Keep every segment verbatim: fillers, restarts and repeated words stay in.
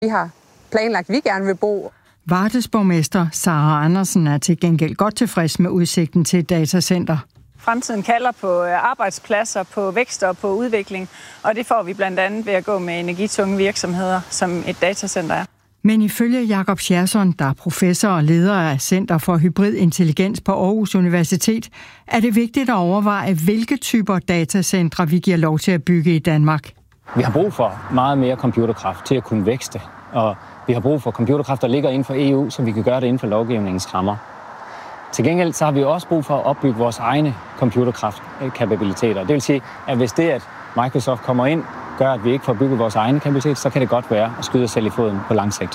Vi har planlagt, at vi gerne vil bo. Vardes borgmester Sara Andersen er til gengæld godt tilfreds med udsigten til et datacenter. Fremtiden kalder på arbejdspladser, på vækst og på udvikling, og det får vi blandt andet ved at gå med energitunge virksomheder, som et datacenter er. Men ifølge Jakob Scherson, der er professor og leder af Center for Hybrid Intelligens på Aarhus Universitet, er det vigtigt at overveje, hvilke typer datacentre vi giver lov til at bygge i Danmark. Vi har brug for meget mere computerkraft til at kunne vækste, og vi har brug for computerkraft, der ligger inden for E U, så vi kan gøre det inden for lovgivningens rammer. Til gengæld så har vi også brug for at opbygge vores egne computerkraftkapabiliteter. Det vil sige, at hvis det, at Microsoft kommer ind, gør, at vi ikke får bygget vores egen kapacitet, så kan det godt være at skyde os selv i foden på lang sigt.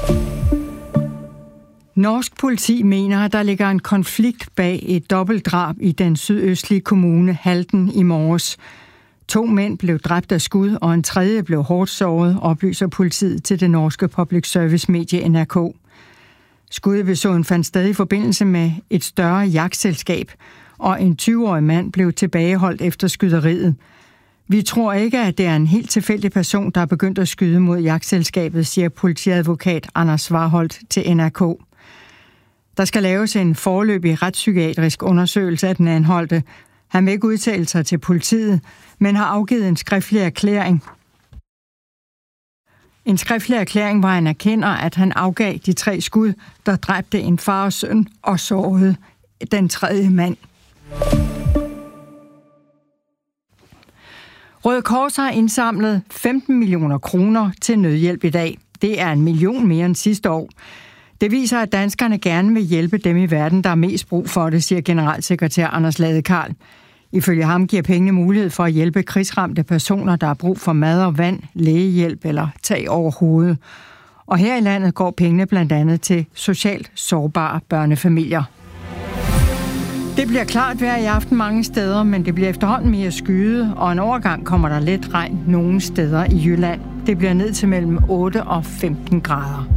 Norsk politi mener, at der ligger en konflikt bag et dobbeltdrab i den sydøstlige kommune Halden i morges. To mænd blev dræbt af skud, og en tredje blev hårdt såret, oplyser politiet til det norske public service medie N R K. Skudepisoden fandt sted i forbindelse med et større jagtselskab, og en tyve-årig mand blev tilbageholdt efter skyderiet. Vi tror ikke, at det er en helt tilfældig person, der er begyndt at skyde mod jagtselskabet, siger politiadvokat Anders Svarholdt til N R K. Der skal laves en foreløbig retspsykiatrisk undersøgelse af den anholdte. Han vil ikke udtale sig til politiet, men har afgivet en skriftlig erklæring. En skriftlig erklæring, hvor han erkender, at han afgav de tre skud, der dræbte en far og søn og sårede den tredje mand. Røde Kors har indsamlet femten millioner kroner til nødhjælp i dag. Det er en million mere end sidste år. Det viser, at danskerne gerne vil hjælpe dem i verden, der er mest brug for det, siger generalsekretær Anders Ladekarl. Ifølge ham giver pengene mulighed for at hjælpe krigsramte personer, der har brug for mad og vand, lægehjælp eller tag over hovedet. Og her i landet går pengene blandt andet til socialt sårbare børnefamilier. Det bliver klart vejr i aften mange steder, men det bliver efterhånden mere skyet, og en overgang kommer der let regn nogle steder i Jylland. Det bliver ned til mellem otte og femten grader.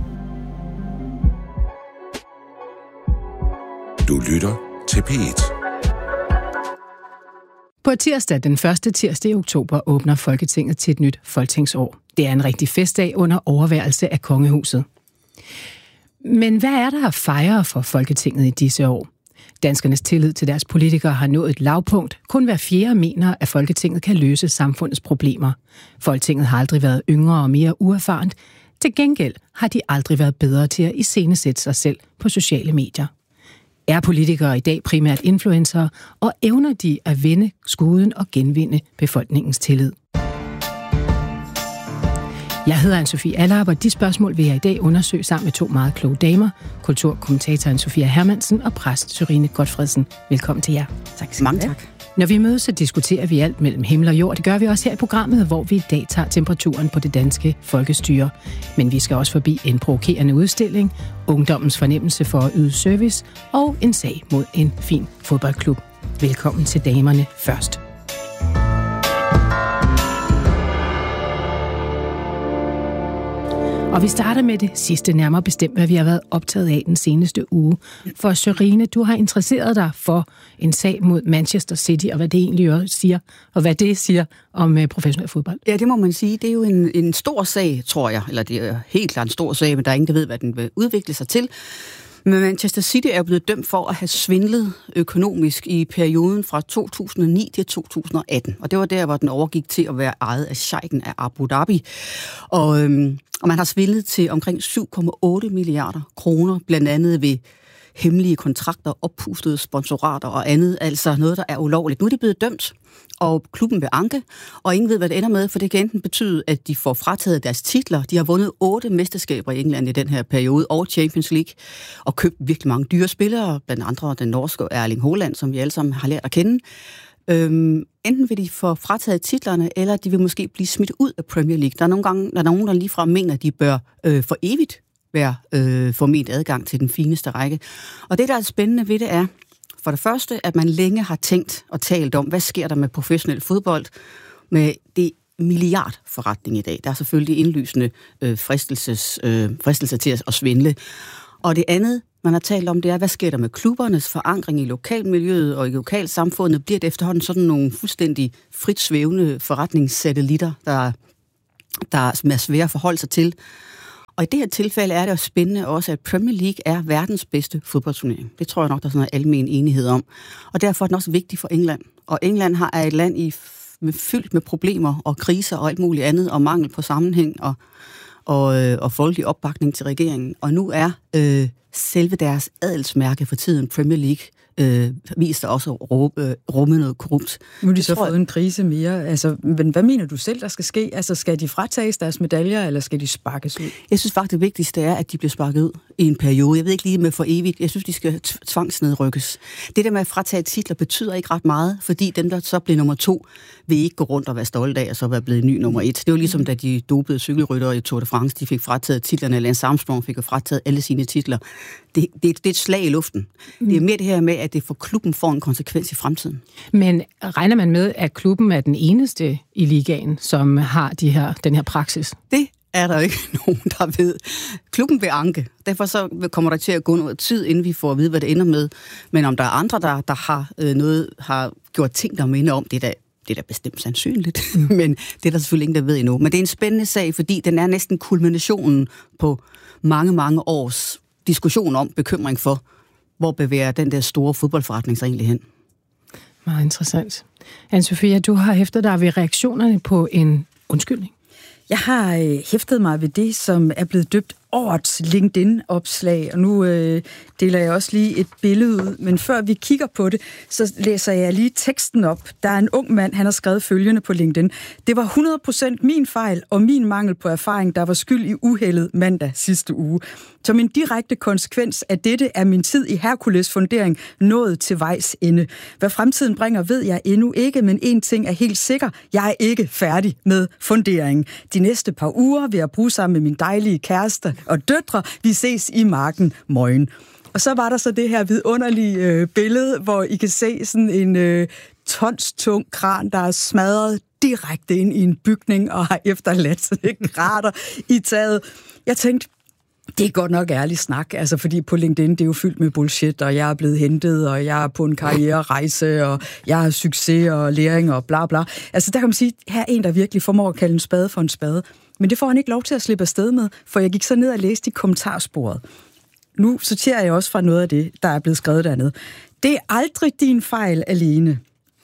Du lytter til P et. På tirsdag, den første tirsdag i oktober, åbner Folketinget til et nyt folketingsår. Det er en rigtig festdag under overværelse af kongehuset. Men hvad er der at fejre for Folketinget i disse år? Danskernes tillid til deres politikere har nået et lavpunkt. Kun hver fjerde mener, at Folketinget kan løse samfundets problemer. Folketinget har aldrig været yngre og mere uerfarent. Til gengæld har de aldrig været bedre til at iscenesætte sig selv på sociale medier. Er politikere i dag primært influencere, og evner de at vende skuden og genvinde befolkningens tillid? Jeg hedder Anne-Sophie Allerup, og de spørgsmål vil jeg i dag undersøge sammen med to meget kloge damer. Kulturkommentatoren Sofia Hermansen og præst Sørine Gotfredsen. Velkommen til jer. Tak. Mange tak. Når vi mødes, så diskuterer vi alt mellem himmel og jord. Det gør vi også her i programmet, hvor vi i dag tager temperaturen på det danske folkestyre. Men vi skal også forbi en provokerende udstilling, ungdommens fornemmelse for at yde service og en sag mod en fin fodboldklub. Velkommen til damerne først. Og vi starter med det sidste, nærmere bestemt, hvad vi har været optaget af den seneste uge. For Sørine, du har interesseret dig for en sag mod Manchester City, og hvad det egentlig også siger, og hvad det siger om professionel fodbold. Ja, det må man sige. Det er jo en, en stor sag, tror jeg. Eller det er helt klart en stor sag, men der er ingen, der ved, hvad den vil udvikle sig til. Men Manchester City er blevet dømt for at have svindlet økonomisk i perioden fra to tusind og ni til to tusind og atten. Og det var der, hvor den overgik til at være ejet af sheiken af Abu Dhabi. Og, øhm, og man har svindlet til omkring syv komma otte milliarder kroner, blandt andet ved hemmelige kontrakter, oppustede sponsorater og andet. Altså noget, der er ulovligt. Nu er de blevet dømt, og klubben vil anke, og ingen ved, hvad det ender med, for det kan enten betyde, at de får frataget deres titler. De har vundet otte mesterskaber i England i den her periode, og Champions League, og købt virkelig mange dyre spillere, blandt andre den norske Erling Haaland, som vi alle sammen har lært at kende. Øhm, enten vil de få frataget titlerne, eller de vil måske blive smidt ud af Premier League. Der er nogle gange, der er nogen, der ligefrem mener, at de bør øh, for evigt være øh, formelt adgang til den fineste række. Og det, der er spændende ved det, er for det første, at man længe har tænkt og talt om, hvad sker der med professionel fodbold med det milliardforretning i dag. Der er selvfølgelig indlysende øh, fristelses, øh, fristelser til at svindle. Og det andet, man har talt om, det er, hvad sker der med klubbernes forankring i lokalmiljøet og i lokalsamfundet? Bliver det efterhånden sådan nogle fuldstændig frit svævende forretningssatellitter, der, der er svære at forholde sig til? Og i det her tilfælde er det jo spændende også, at Premier League er verdens bedste fodboldturnering. Det tror jeg nok, der er sådan en almen enighed om. Og derfor er den også vigtig for England. Og England har er et land i med, fyldt med problemer og kriser og alt muligt andet, og mangel på sammenhæng og, og, øh, og folkelig opbakning til regeringen. Og nu er øh, selve deres adelsmærke for tiden, Premier League, øh, vist sig også at råbe, rumme noget korrupt. Nu har de så fået en krise mere. Altså, men hvad mener du selv, der skal ske? Altså, skal de fratages deres medaljer, eller skal de sparkes ud? Jeg synes faktisk, det vigtigste er, at de bliver sparket ud i en periode. Jeg ved ikke lige med for evigt. Jeg synes, de skal tvangsnedrykkes. Det der med at fratage titler betyder ikke ret meget, fordi dem, der så bliver nummer to, vil ikke gå rundt og være stolte af, og så være blevet ny nummer et. Det var ligesom, da de dopede cykelryttere i Tour de France, de fik frataget titlerne. Lance Armstrong fik jo frataget alle sine titler. Det, det, det er et slag i luften. Det er mere det her med, at det for klubben får en konsekvens i fremtiden. Men regner man med, at klubben er den eneste i ligaen, som har de her, den her praksis? Det er der ikke nogen, der ved. Klubben vil anke. Derfor så kommer der til at gå noget tid, inden vi får at vide, hvad det ender med. Men om der er andre, der, der har øh, noget, har gjort ting, der minder om, det er da, det er da bestemt sandsynligt. Men det er der selvfølgelig ingen, der ved endnu. Men det er en spændende sag, fordi den er næsten kulminationen på mange, mange års diskussion om, bekymring for, hvor bevæger den der store fodboldforretning sig egentlig hen. Meget interessant. Anne-Sophia, du har hæftet dig ved reaktionerne på en undskyldning. Jeg har øh, hæftet mig ved det, som er blevet døbt årets LinkedIn-opslag, og nu øh, deler jeg også lige et billede ud, men før vi kigger på det, så læser jeg lige teksten op. Der er en ung mand, han har skrevet følgende på LinkedIn. Det var hundrede procent min fejl og min mangel på erfaring, der var skyld i uheldet mandag sidste uge. Som en direkte konsekvens af dette er min tid i Hercules fundering nået til vejs ende. Hvad fremtiden bringer, ved jeg endnu ikke, men en ting er helt sikker. Jeg er ikke færdig med funderingen. De næste par uger vil jeg bruge sammen med min dejlige kæreste og døtre. Vi ses i marken morgen. Og så var der så det her vidunderlige øh, billede, hvor I kan se sådan en øh, tonstung kran, der er smadret direkte ind i en bygning og har efterladt sådan et krater i taget. Jeg tænkte, det er godt nok ærlig snak, altså fordi på LinkedIn, det er jo fyldt med bullshit, og jeg er blevet hentet, og jeg er på en karriererejse, og jeg har succes og læring og bla bla. Altså der kan man sige, her er en, der virkelig formår at kalde en spade for en spade. Men det får han ikke lov til at slippe afsted med, for jeg gik så ned og læste i kommentarsporet. Nu sorterer jeg også fra noget af det, der er blevet skrevet dernede. Det er aldrig din fejl alene.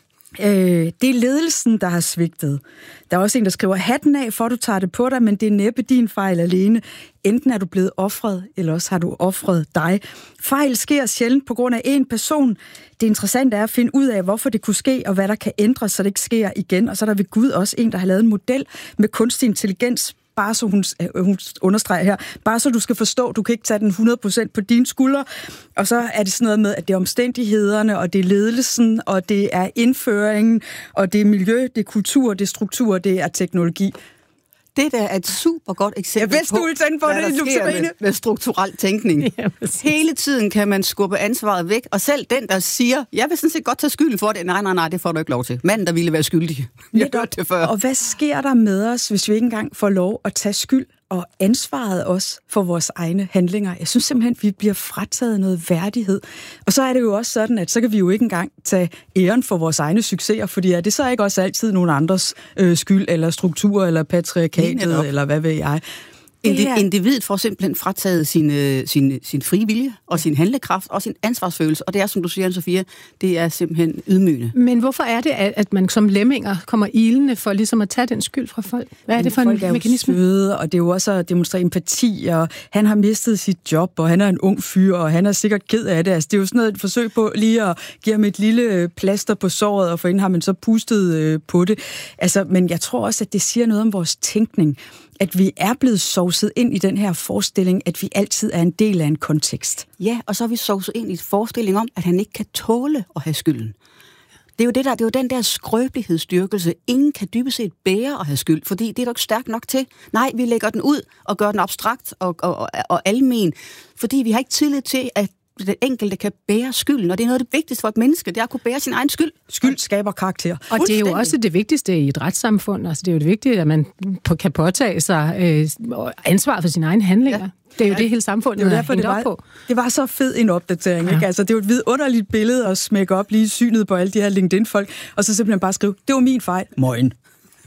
Øh, det er ledelsen, der har svigtet. Der er også en, der skriver, hatten af, for du tager det på dig, men det er næppe din fejl alene. Enten er du blevet ofret, eller også har du ofret dig. Fejl sker sjældent på grund af én person. Det interessante er at finde ud af, hvorfor det kunne ske, og hvad der kan ændres, så det ikke sker igen. Og så er der ved Gud også en, der har lavet en model med kunstig intelligens, bare så hun, hun understreger her, bare så du skal forstå, du kan ikke tage den hundrede procent på dine skuldre. Og så er det sådan noget med, at det er omstændighederne, og det er ledelsen, og det er indføringen, og det er miljø, det er kultur, det er struktur, det er teknologi. Det der er et super godt eksempel jeg vidste, på, du ville tænde på hvad det, der sker med, med strukturel tænkning. Ja, hele tiden kan man skubbe ansvaret væk, og selv den, der siger, jeg vil sådan set godt tage skylden for det, nej, nej, nej, det får du ikke lov til. Manden, der ville være skyldig. Jeg hørte det før. Og hvad sker der med os, hvis vi ikke engang får lov at tage skyld og ansvaret også for vores egne handlinger? Jeg synes simpelthen, vi bliver frataget noget værdighed. Og så er det jo også sådan, at så kan vi jo ikke engang tage æren for vores egne succeser, fordi er det så ikke også altid nogen andres øh, skyld, eller struktur, eller patriarkatet, eller hvad ved jeg. Indi- individet får simpelthen frataget sin, øh, sin, sin frie vilje, og sin handlekraft, og sin ansvarsfølelse, og det er, som du siger, Anne-Sophia, det er simpelthen ydmygende. Men hvorfor er det, at man som lemminger kommer ilende for ligesom at tage den skyld fra folk? Hvad er det for en mekanisme? Søde, og det er jo også at demonstrere empati, og han har mistet sit job, og han er en ung fyr, og han er sikkert ked af det. Altså, det er jo sådan noget et forsøg på lige at give ham et lille plaster på såret, og for inden har man så pustet øh, på det. Altså, men jeg tror også, at det siger noget om vores tænkning, at vi er blevet sovset ind i den her forestilling, at vi altid er en del af en kontekst. Ja, og så er vi sovset ind i et forestilling om, at han ikke kan tåle at have skylden. Det er jo, det der, det er jo den der skrøbelighedsstyrkelse. Ingen kan dybest set bære at have skyld, fordi det er du ikke stærkt nok til. Nej, vi lægger den ud og gør den abstrakt og, og, og, og almen, fordi vi har ikke tillid til, at den enkelte kan bære skylden, og det er noget af det vigtigste for et menneske, det er at kunne bære sin egen skyld. Skyld skaber karakter. Og det er jo også det vigtigste i et retssamfund. Altså, det er jo det vigtige, at man kan påtage sig øh, ansvar for sine egne handlinger. Ja. Det er jo ja. det hele samfundet, det er derfor, det var, på. Det var så fed en opdatering, ja. Ikke? Altså, det er jo et vidunderligt billede at smække op lige synet på alle de her LinkedIn-folk, og så simpelthen bare skrive, det var min fejl. Morgen.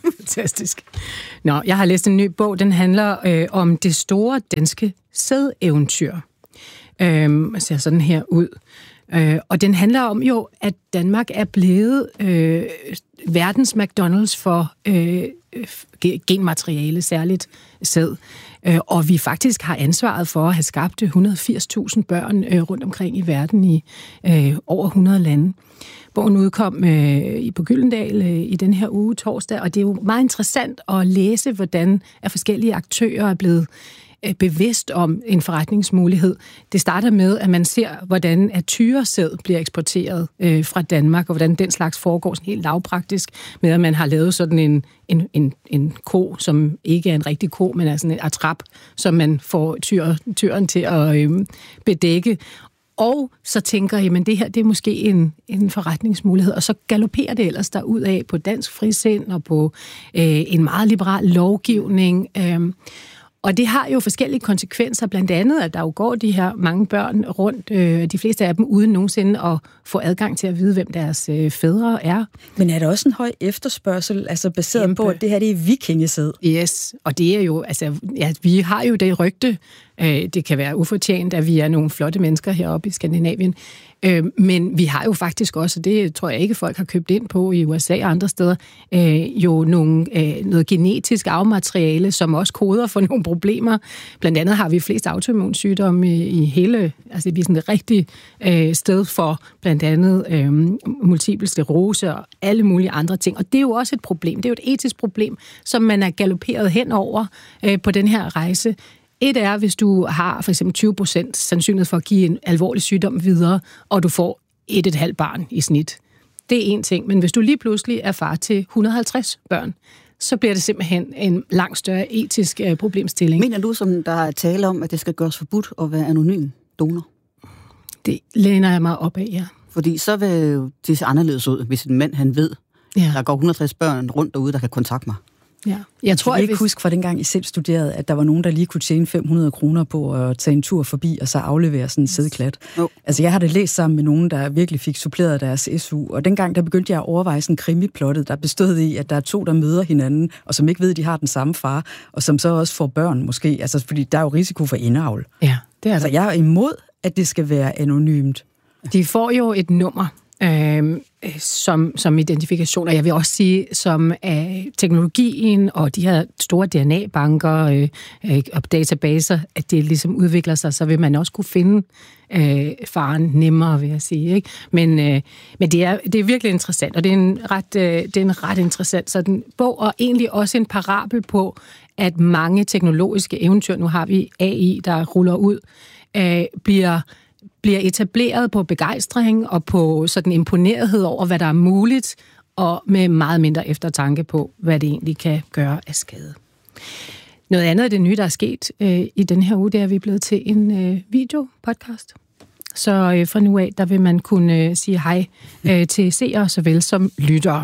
Fantastisk. Nå, jeg har læst en ny bog, den handler øh, om det store danske sædeventyr. Øhm, jeg ser sådan her ud. Øh, og den handler om jo, at Danmark er blevet øh, verdens McDonald's for øh, genmateriale, særligt sæd. Øh, og vi faktisk har ansvaret for at have skabt et hundrede og firs tusind børn øh, rundt omkring i verden i øh, over hundrede lande. Bogen udkom øh, på Gyldendal øh, i den her uge torsdag, og det er jo meget interessant at læse, hvordan at forskellige aktører er blevet øh, bevidst om en forretningsmulighed. Det starter med, at man ser, hvordan at tyresæd bliver eksporteret øh, fra Danmark, og hvordan den slags foregår sådan helt lavpraktisk, med at man har lavet sådan en, en, en, en ko, som ikke er en rigtig ko, men er sådan en atrap, som man får tyr, tyren til at øh, bedække. Og så tænker jeg, men det her, det er måske en, en forretningsmulighed, og så galopperer det ellers derudad på dansk frisind og på øh, en meget liberal lovgivning. Øh, og det har jo forskellige konsekvenser, blandt andet, at der jo går de her mange børn rundt, øh, de fleste af dem uden nogensinde at få adgang til at vide, hvem deres øh, fædre er. Men er der også en høj efterspørgsel, altså baseret Kæmpe. på, at det her det er vikingesæd? Yes, og det er jo, altså, ja, vi har jo det rygte, øh, det kan være ufortjent, at vi er nogle flotte mennesker heroppe i Skandinavien, øh, men vi har jo faktisk også, og det tror jeg ikke, folk har købt ind på i U S A og andre steder, øh, jo nogle, øh, noget genetisk arvemateriale, som også koder for nogle problemer. Blandt andet har vi flest autoimmunsygdomme i, i hele, altså vi er sådan et rigtigt øh, sted for blandt andet øh, multiple sklerose og alle mulige andre ting. Og det er jo også et problem. Det er jo et etisk problem, som man er galopperet hen over øh, på den her rejse. Et er, hvis du har for eksempel tyve procent sandsynlighed for at give en alvorlig sygdom videre, og du får et et halvt barn i snit. Det er en ting. Men hvis du lige pludselig er far til et hundrede og halvtreds børn, så bliver det simpelthen en langt større etisk øh, problemstilling. Mener du, som der er tale om, at det skal gøres forbudt at være anonym donor? Det læner jeg mig op af, ja. Fordi så vil det se anderledes ud, hvis en mand, han ved, ja. Der går et hundrede og tres børn rundt derude, der kan kontakte mig. Ja. Jeg tror, jeg ikke hvis... huske fra dengang I selv studerede, at der var nogen, der lige kunne tjene fem hundrede kroner på at tage en tur forbi, og så aflevere sådan en sædklat. Oh. Altså, jeg har det læst sammen med nogen, der virkelig fik suppleret deres S U, og dengang, der begyndte jeg at overveje sådan en krimiplottet, der bestod i, at der er to, der møder hinanden, og som ikke ved, at de har den samme far, og som så også får børn måske, altså, fordi der er jo risiko for indavl. Ja, det er altså, jeg er imod, at det skal være anonymt. De får jo et nummer, Øh, som, som identifikation, og jeg vil også sige, som øh, teknologien og de her store D N A-banker øh, øh, og databaser, at det ligesom udvikler sig, så vil man også kunne finde øh, faren nemmere, vil jeg sige. Ikke? Men, øh, men det, er, det er virkelig interessant, og det er en ret, øh, det er en ret interessant sådan bog, og egentlig også en parabel på, at mange teknologiske eventyr, nu har vi A I, der ruller ud, øh, bliver bliver etableret på begejstring og på sådan imponerethed over, hvad der er muligt, og med meget mindre eftertanke på, hvad det egentlig kan gøre af skade. Noget andet af det nye, der er sket øh, i den her uge, det er, at vi er blevet til en øh, videopodcast. Så øh, fra nu af, der vil man kunne øh, sige hej øh, til seere, såvel som lyttere.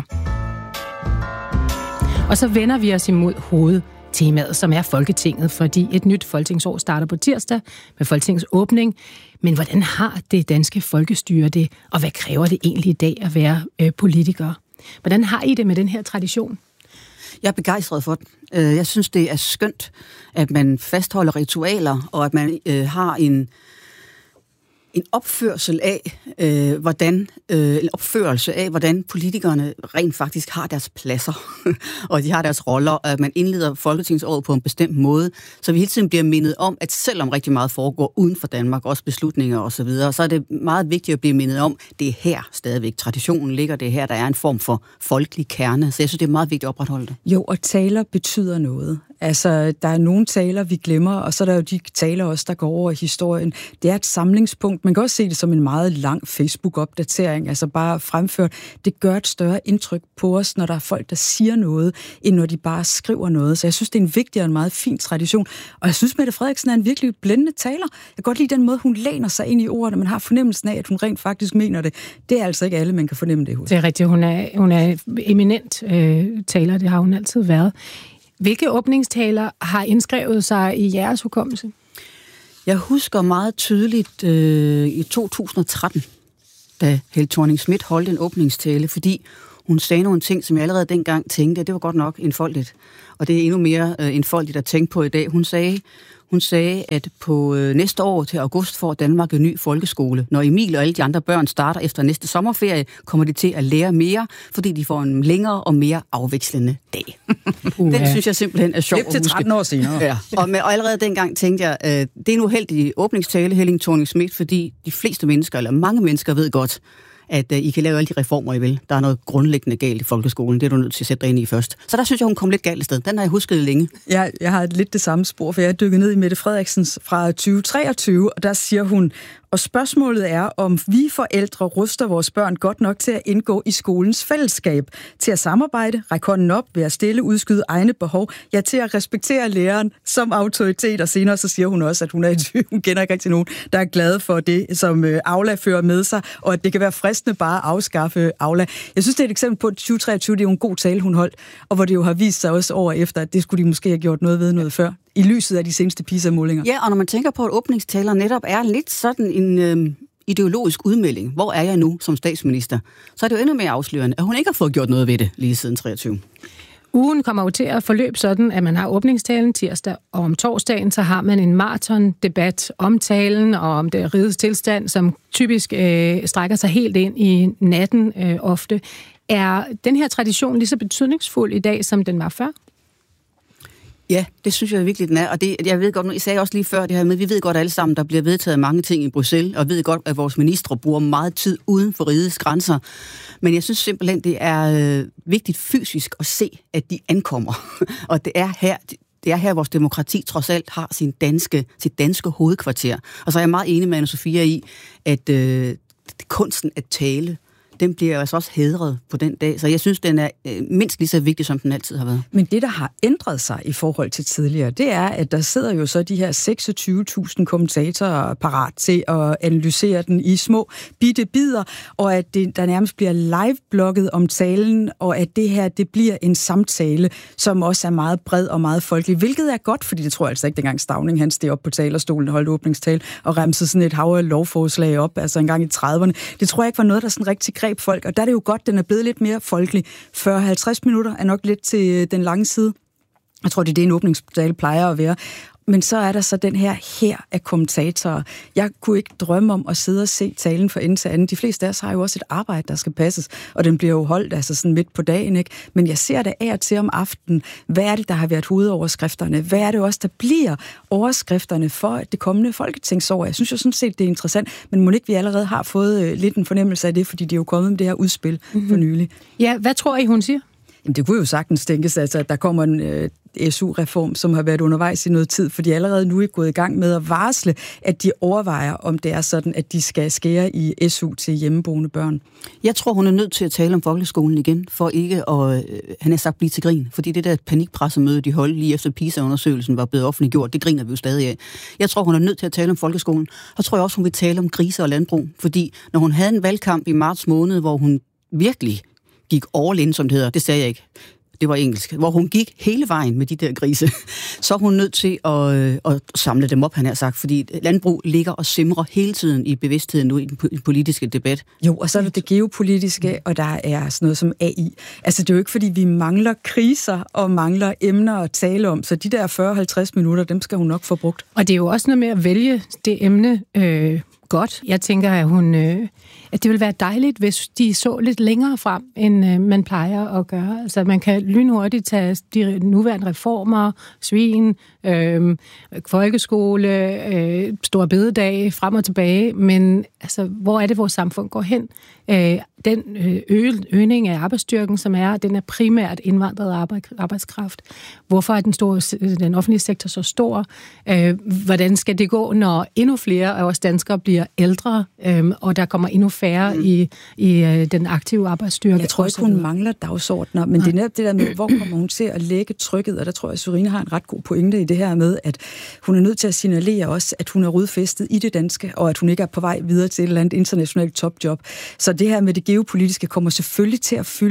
Og så vender vi os imod hovedtemaet, som er Folketinget, fordi et nyt folketingsår starter på tirsdag med Folketingets åbning. Men hvordan har det danske folkestyre det, og hvad kræver det egentlig i dag at være øh, politiker? Hvordan har I det med den her tradition? Jeg er begejstret for den. Jeg synes, det er skønt, at man fastholder ritualer, og at man øh, har en, en opførsel af, øh, hvordan, øh, en opførelse af, hvordan politikerne rent faktisk har deres pladser, og de har deres roller, og at man indleder folketingsåret på en bestemt måde, så vi hele tiden bliver mindet om, at selvom rigtig meget foregår uden for Danmark, også beslutninger osv., så, videre, så er det meget vigtigt at blive mindet om, det er her stadigvæk traditionen ligger, det er her, der er en form for folkelig kerne, så jeg synes, det er meget vigtigt at opretholde det. Jo, og taler betyder noget. Altså, der er nogle taler, vi glemmer, og så er der jo de taler også, der går over i historien. Det er et samlingspunkt. Man kan også se det som en meget lang Facebook-opdatering, altså bare fremført. Det gør et større indtryk på os, når der er folk, der siger noget, end når de bare skriver noget. Så jeg synes, det er en vigtig og en meget fin tradition. Og jeg synes, Mette Frederiksen er en virkelig blændende taler. Jeg kan godt lide den måde, hun læner sig ind i ordene, man har fornemmelsen af, at hun rent faktisk mener det. Det er altså ikke alle, man kan fornemme det hos. Det er rigtigt. Hun er, hun er eminent øh, taler, det har hun altid været. Hvilke åbningstaler har indskrevet sig i jeres hukommelse? Jeg husker meget tydeligt øh, i to tusind og tretten, da Helle Thorning-Schmidt holdt en åbningstale, fordi Hun sagde nogle ting, som jeg allerede dengang tænkte, at det var godt nok enfoldigt. Og det er endnu mere øh, enfoldigt at tænke på i dag. Hun sagde, hun sagde at på øh, næste år til august får Danmark en ny folkeskole. Når Emil og alle de andre børn starter efter næste sommerferie, kommer de til at lære mere, fordi de får en længere og mere afvekslende dag. Uh, Den ja. synes jeg simpelthen er sjov at huske. til tretten år senere. Ja. Og, med, og allerede dengang tænkte jeg, øh, det er en uheldig åbningstale, Helle Thorning-Schmidt, fordi de fleste mennesker, eller mange mennesker ved godt, at uh, I kan lave alle de reformer, I vil. Der er noget grundlæggende galt i folkeskolen. Det er du nødt til at sætte dig ind i først. Så der synes jeg, hun kom lidt galt i sted. Den har jeg husket længe. Ja, jeg har lidt det samme spor, for jeg er dykket ned i Mette Frederiksens fra tyve treogtyve, og der siger hun, og spørgsmålet er, om vi forældre ruster vores børn godt nok til at indgå i skolens fællesskab, til at samarbejde, række hånden op, være stille, udskyde egne behov, ja, til at respektere læreren som autoritet, og senere så siger hun også, at hun er i tvivl, hun kender ikke rigtig nogen, der er glade for det, som Aula fører med sig, og at det kan være fristende bare at afskaffe Aula. Jeg synes, det er et eksempel på, at tyve treogtyve, det er jo en god tale, hun holdt, og hvor det jo har vist sig også over efter, at det skulle de måske have gjort noget ved noget før, i lyset af de seneste PISA-målinger. Ja, og når man tænker på, at åbningstaler netop er lidt sådan en øh, ideologisk udmelding, hvor er jeg nu som statsminister, så er det jo endnu mere afslørende, at hun ikke har fået gjort noget ved det lige siden treogtyve. Ugen kommer jo til at forløbe sådan, at man har åbningstalen tirsdag, og om torsdagen så har man en maratondebat om talen og om det rigets tilstand, som typisk øh, strækker sig helt ind i natten øh, ofte. Er den her tradition lige så betydningsfuld i dag, som den var før? Ja, det synes jeg virkelig, den er. Og det, jeg ved godt, jeg sagde også lige før det her med, vi ved godt alle sammen, der bliver vedtaget mange ting i Bruxelles, og ved godt, at vores ministre bruger meget tid uden for rigets grænser. Men jeg synes simpelthen, det er øh, vigtigt fysisk at se, at de ankommer. Og det er her... Det er her, vores demokrati trods alt har sin danske, sit danske hovedkvarter. Og så er jeg meget enig med Anna-Sophia i, at øh, kunsten at tale, den bliver altså også hædret på den dag. Så jeg synes, den er øh, mindst lige så vigtig, som den altid har været. Men det, der har ændret sig i forhold til tidligere, det er, at der sidder jo så de her seksogtyve tusind kommentatorer parat til at analysere den i små bitte bidder, og at det, der nærmest bliver live-blogget om talen, og at det her, det bliver en samtale, som også er meget bred og meget folkelig, hvilket er godt, fordi det tror jeg altså ikke, dengang Stauning, han steg op på talerstolen og holdt åbningstale, og remsede sådan et hav af lovforslag op, altså en gang i trediverne. Det tror jeg ikke var noget, der sådan rigtig greb folk, og der er det jo godt, den er blevet lidt mere folkelig. fyrre til halvtreds minutter er nok lidt til den lange side. Jeg tror, det er det, en åbningstale plejer at være. Men så er der så den her her af kommentatorer. Jeg kunne ikke drømme om at sidde og se talen fra ende til anden. De fleste af os har jo også et arbejde, der skal passes, og den bliver jo holdt altså sådan midt på dagen, ikke? Men jeg ser det af og til om aftenen. Hvad er det, der har været hovedoverskrifterne? Hvad er det også, der bliver overskrifterne for det kommende folketingsår? Jeg synes jo sådan set, det er interessant, men må ikke vi allerede har fået lidt en fornemmelse af det, fordi det er jo kommet med det her udspil mm-hmm. for nylig. Ja, hvad tror I, hun siger? Jamen, det kunne jo sagtens tænkes, altså, at der kommer en øh, S U-reform, som har været undervejs i noget tid, fordi allerede nu er gået i gang med at varsle, at de overvejer, om det er sådan, at de skal skære i S U til hjemmeboende børn. Jeg tror, hun er nødt til at tale om folkeskolen igen, for ikke at, øh, han har sagt, blive til grin. Fordi det der panikpressemøde, de holdt lige efter PISA-undersøgelsen var blevet offentliggjort, det griner vi jo stadig af. Jeg tror, hun er nødt til at tale om folkeskolen, og tror jeg også, hun vil tale om grise og landbrug. Fordi når hun havde en valgkamp i marts måned, hvor hun virkelig gik all in, som det hedder, det sagde jeg ikke, det var engelsk, hvor hun gik hele vejen med de der grise, så er hun nødt til at, øh, at samle dem op, han har sagt, fordi landbrug ligger og simrer hele tiden i bevidstheden nu i den politiske debat. Jo, og så er der det geopolitiske, og der er sådan noget som A I. Altså, det er jo ikke, fordi vi mangler kriser og mangler emner at tale om, så de der fyrre til halvtreds minutter, dem skal hun nok få brugt. Og det er jo også noget med at vælge det emne øh, godt. Jeg tænker, at hun... Øh at det ville være dejligt, hvis de så lidt længere frem, end øh, man plejer at gøre. Altså, man kan lynhurtigt tage de nuværende reformer, svin, øh, folkeskole, øh, store bededag, frem og tilbage, men altså, hvor er det, vores samfund går hen? Øh, den øh, øgning af arbejdsstyrken, som er, den er primært indvandret arbejdskraft. Hvorfor er den, store, den offentlige sektor så stor? Øh, hvordan skal det gå, når endnu flere af os danskere bliver ældre, øh, og der kommer endnu færre mm. i, i øh, den aktive arbejdsstyrke? Jeg tror ikke, hun mangler dagsordner, men Nej. det er netop det der med, hvor kommer hun til at lægge trykket, og der tror jeg, at Sørine har en ret god pointe i det her med, at hun er nødt til at signalere også, at hun er rodfæstet i det danske, og at hun ikke er på vej videre til et eller andet internationalt topjob. Så det her med det geopolitiske kommer selvfølgelig til at fylde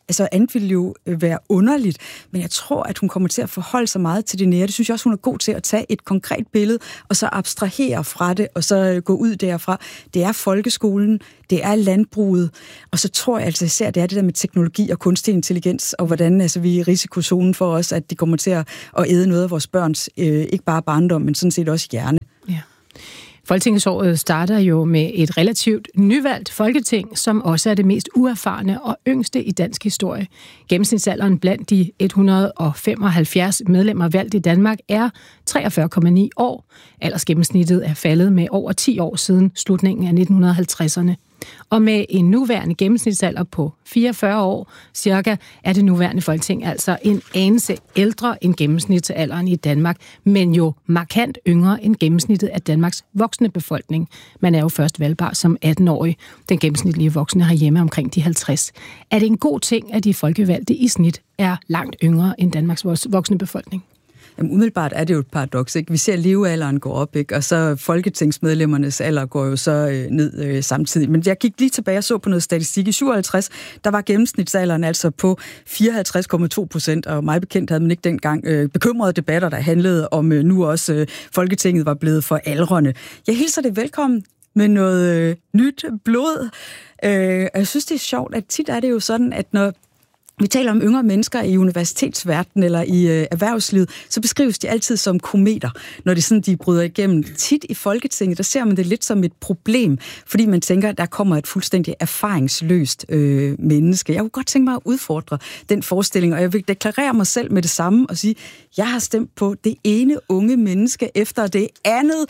Altså, andet ville jo være underligt, men jeg tror, at hun kommer til at forholde sig meget til det nære. Det synes jeg også, hun er god til at tage et konkret billede, og så abstrahere fra det, og så gå ud derfra. Det er folkeskolen, det er landbruget, og så tror jeg altså især, det er det der med teknologi og kunstig intelligens, og hvordan altså, vi er i risikozonen for os, at de kommer til at, at æde noget af vores børns, øh, ikke bare barndom, men sådan set også hjerne. Ja. Folketingsåret starter jo med et relativt nyvalgt folketing, som også er det mest uerfarne og yngste i dansk historie. Gennemsnitsalderen blandt de et hundrede og femoghalvfjerds medlemmer valgt i Danmark er treogfyrre komma ni år. Aldersgennemsnittet er faldet med over ti år siden slutningen af nitten halvtredserne. Og med en nuværende gennemsnitsalder på fireogfyrre år cirka, er det nuværende folketing altså en anelse ældre end gennemsnitsalderen i Danmark, men jo markant yngre end gennemsnittet af Danmarks voksne befolkning. Man er jo først valgbar som atten-årig. Den gennemsnitlige voksne har hjemme omkring de halvtreds. Er det en god ting, at de folkevalgte i snit er langt yngre end Danmarks voksne befolkning? Jamen, umiddelbart er det jo et paradoks, ikke? Vi ser, at levealderen går op, ikke? Og så folketingsmedlemmernes alder går jo så øh, ned øh, samtidig. Men jeg gik lige tilbage og så på noget statistik. I syvoghalvtreds, der var gennemsnitsalderen altså på fireoghalvtreds komma to procent, og meget bekendt havde man ikke dengang øh, bekymrede debatter, der handlede om øh, nu også øh, Folketinget var blevet for aldrende. Jeg hilser det velkommen med noget øh, nyt blod. Øh, jeg synes, det er sjovt, at tit er det jo sådan, at når vi taler om yngre mennesker i universitetsverdenen eller i øh, erhvervslivet, så beskrives de altid som kometer, når det sådan, de bryder igennem. Tit i Folketinget, der ser man det lidt som et problem, fordi man tænker, at der kommer et fuldstændig erfaringsløst øh, menneske. Jeg kunne godt tænke mig at udfordre den forestilling, og jeg vil deklarere mig selv med det samme og sige, jeg har stemt på det ene unge menneske efter det andet,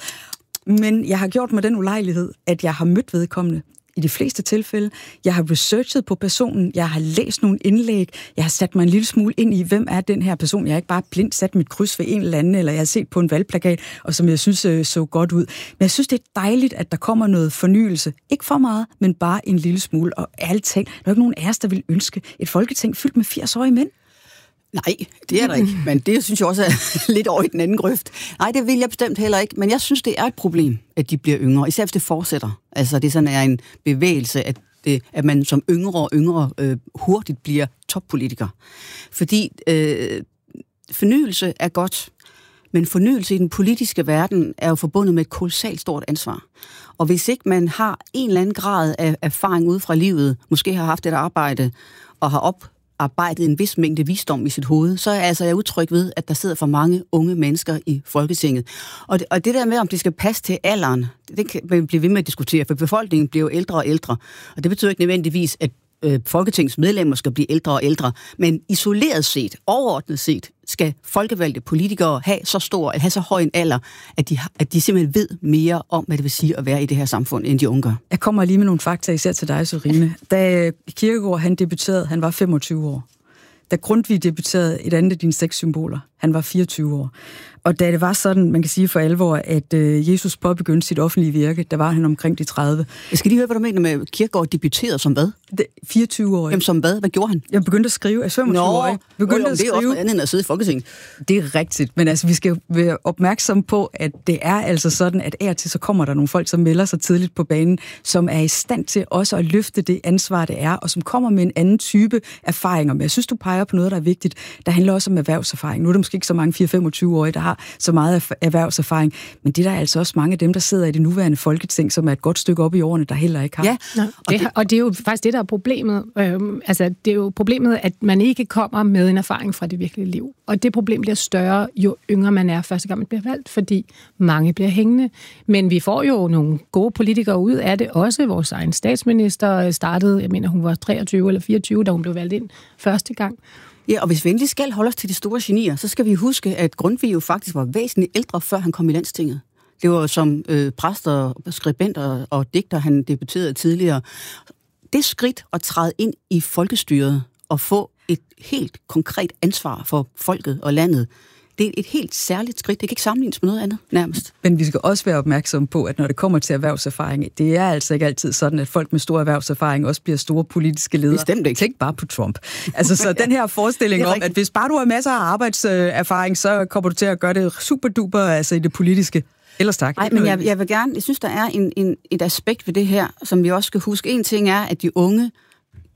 men jeg har gjort mig den ulejlighed, at jeg har mødt vedkommende. I de fleste tilfælde. Jeg har researchet på personen, jeg har læst nogle indlæg, jeg har sat mig en lille smule ind i, hvem er den her person. Jeg har ikke bare blindt sat mit kryds ved en eller anden, eller jeg har set på en valgplakat, og som jeg synes så godt ud. Men jeg synes, det er dejligt, at der kommer noget fornyelse. Ikke for meget, men bare en lille smule. Og ærligt talt, der er ikke nogen af os, der vil ønske et folketing fyldt med firs-årige mænd. Nej, det er der ikke. Men det synes jeg også er lidt over i den anden grøft. Nej, det vil jeg bestemt heller ikke. Men jeg synes, det er et problem, at de bliver yngre. Især hvis det fortsætter. Altså, det sådan er en bevægelse, at, det, at man som yngre og yngre øh, hurtigt bliver toppolitiker. Fordi øh, fornyelse er godt, men fornyelse i den politiske verden er jo forbundet med et kolossalt stort ansvar. Og hvis ikke man har en eller anden grad af erfaring ude fra livet, måske har haft et arbejde og har op arbejdet en vis mængde visdom i sit hoved, så er altså jeg utryg ved, at der sidder for mange unge mennesker i Folketinget. Og det, og det der med, om det skal passe til alderen, det kan man blive ved med at diskutere, for befolkningen bliver jo ældre og ældre. Og det betyder ikke nødvendigvis, at øh, Folketingets medlemmer skal blive ældre og ældre, men isoleret set, overordnet set, skal folkevalgte politikere have så stor, at have så høj en alder, at de, at de simpelthen ved mere om, hvad det vil sige at være i det her samfund, end de unge gør. Jeg kommer lige med nogle fakta, især til dig, Sørine. Da Kierkegaard, han debuterede, han var femogtyve år. Da Grundtvig debuterede, et andet af dine seks symboler, han var fireogtyve år. Og da det var sådan, man kan sige for alvor, at øh, Jesus påbegyndte sit offentlige virke, der var han omkring de tredive. Jeg skal lige høre, hvad du mener med Kierkegaard debuterede som hvad? fireogtyve år. Jamen som hvad? Hvad gjorde han? Jeg begyndte at skrive. Jeg er femogtyve år. Begyndte Nå, at det er også noget andet end at sidde i Folketinget. Det er rigtigt, men altså, vi skal være opmærksomme på, at det er altså sådan, at af og til så kommer der nogle folk, som melder sig tidligt på banen, som er i stand til også at løfte det ansvar, det er, og som kommer med en anden type erfaringer. Men jeg synes, du peger på noget, der er vigtigt. Der handler også om erhvervserfaring. Nu er der måske ikke så mange fire femogtyve-årige, der har så meget erhvervserfaring, men det der er altså også mange af dem, der sidder i det nuværende folketing, som er et godt stykke op i årene, der heller ikke har. Ja, og, og, det, og det er jo faktisk det, der er problemet. Øhm, altså, det er jo problemet, at man ikke kommer med en erfaring fra det virkelige liv. Og det problem bliver større, jo yngre man er, første gang man bliver valgt, fordi mange bliver hængende. Men vi får jo nogle gode politikere ud af det. Også vores egen statsminister startede, jeg mener, hun var treogtyve eller fireogtyve, da hun blev valgt ind første gang. Ja, og hvis vi endelig skal holde os til de store genier, så skal vi huske, at Grundtvig jo faktisk var væsentligt ældre, før han kom i Landstinget. Det var som øh, præster, skribenter og digter, han debuterede tidligere. Det skridt at træde ind i folkestyret og få et helt konkret ansvar for folket og landet, det er et helt særligt skridt. Det kan ikke sammenlignes med noget andet, nærmest. Men vi skal også være opmærksomme på, at når det kommer til erhvervserfaring, det er altså ikke altid sådan, at folk med stor erhvervserfaring også bliver store politiske ledere. Bestemt ikke. Tænk bare på Trump. Altså, så den her forestilling om, at hvis bare du har masser af arbejdserfaring, så kommer du til at gøre det super duper altså i det politiske. Ellers tak. Nej, men jeg, jeg vil gerne, jeg synes, der er en, en, et aspekt ved det her, som vi også skal huske. En ting er, at de unge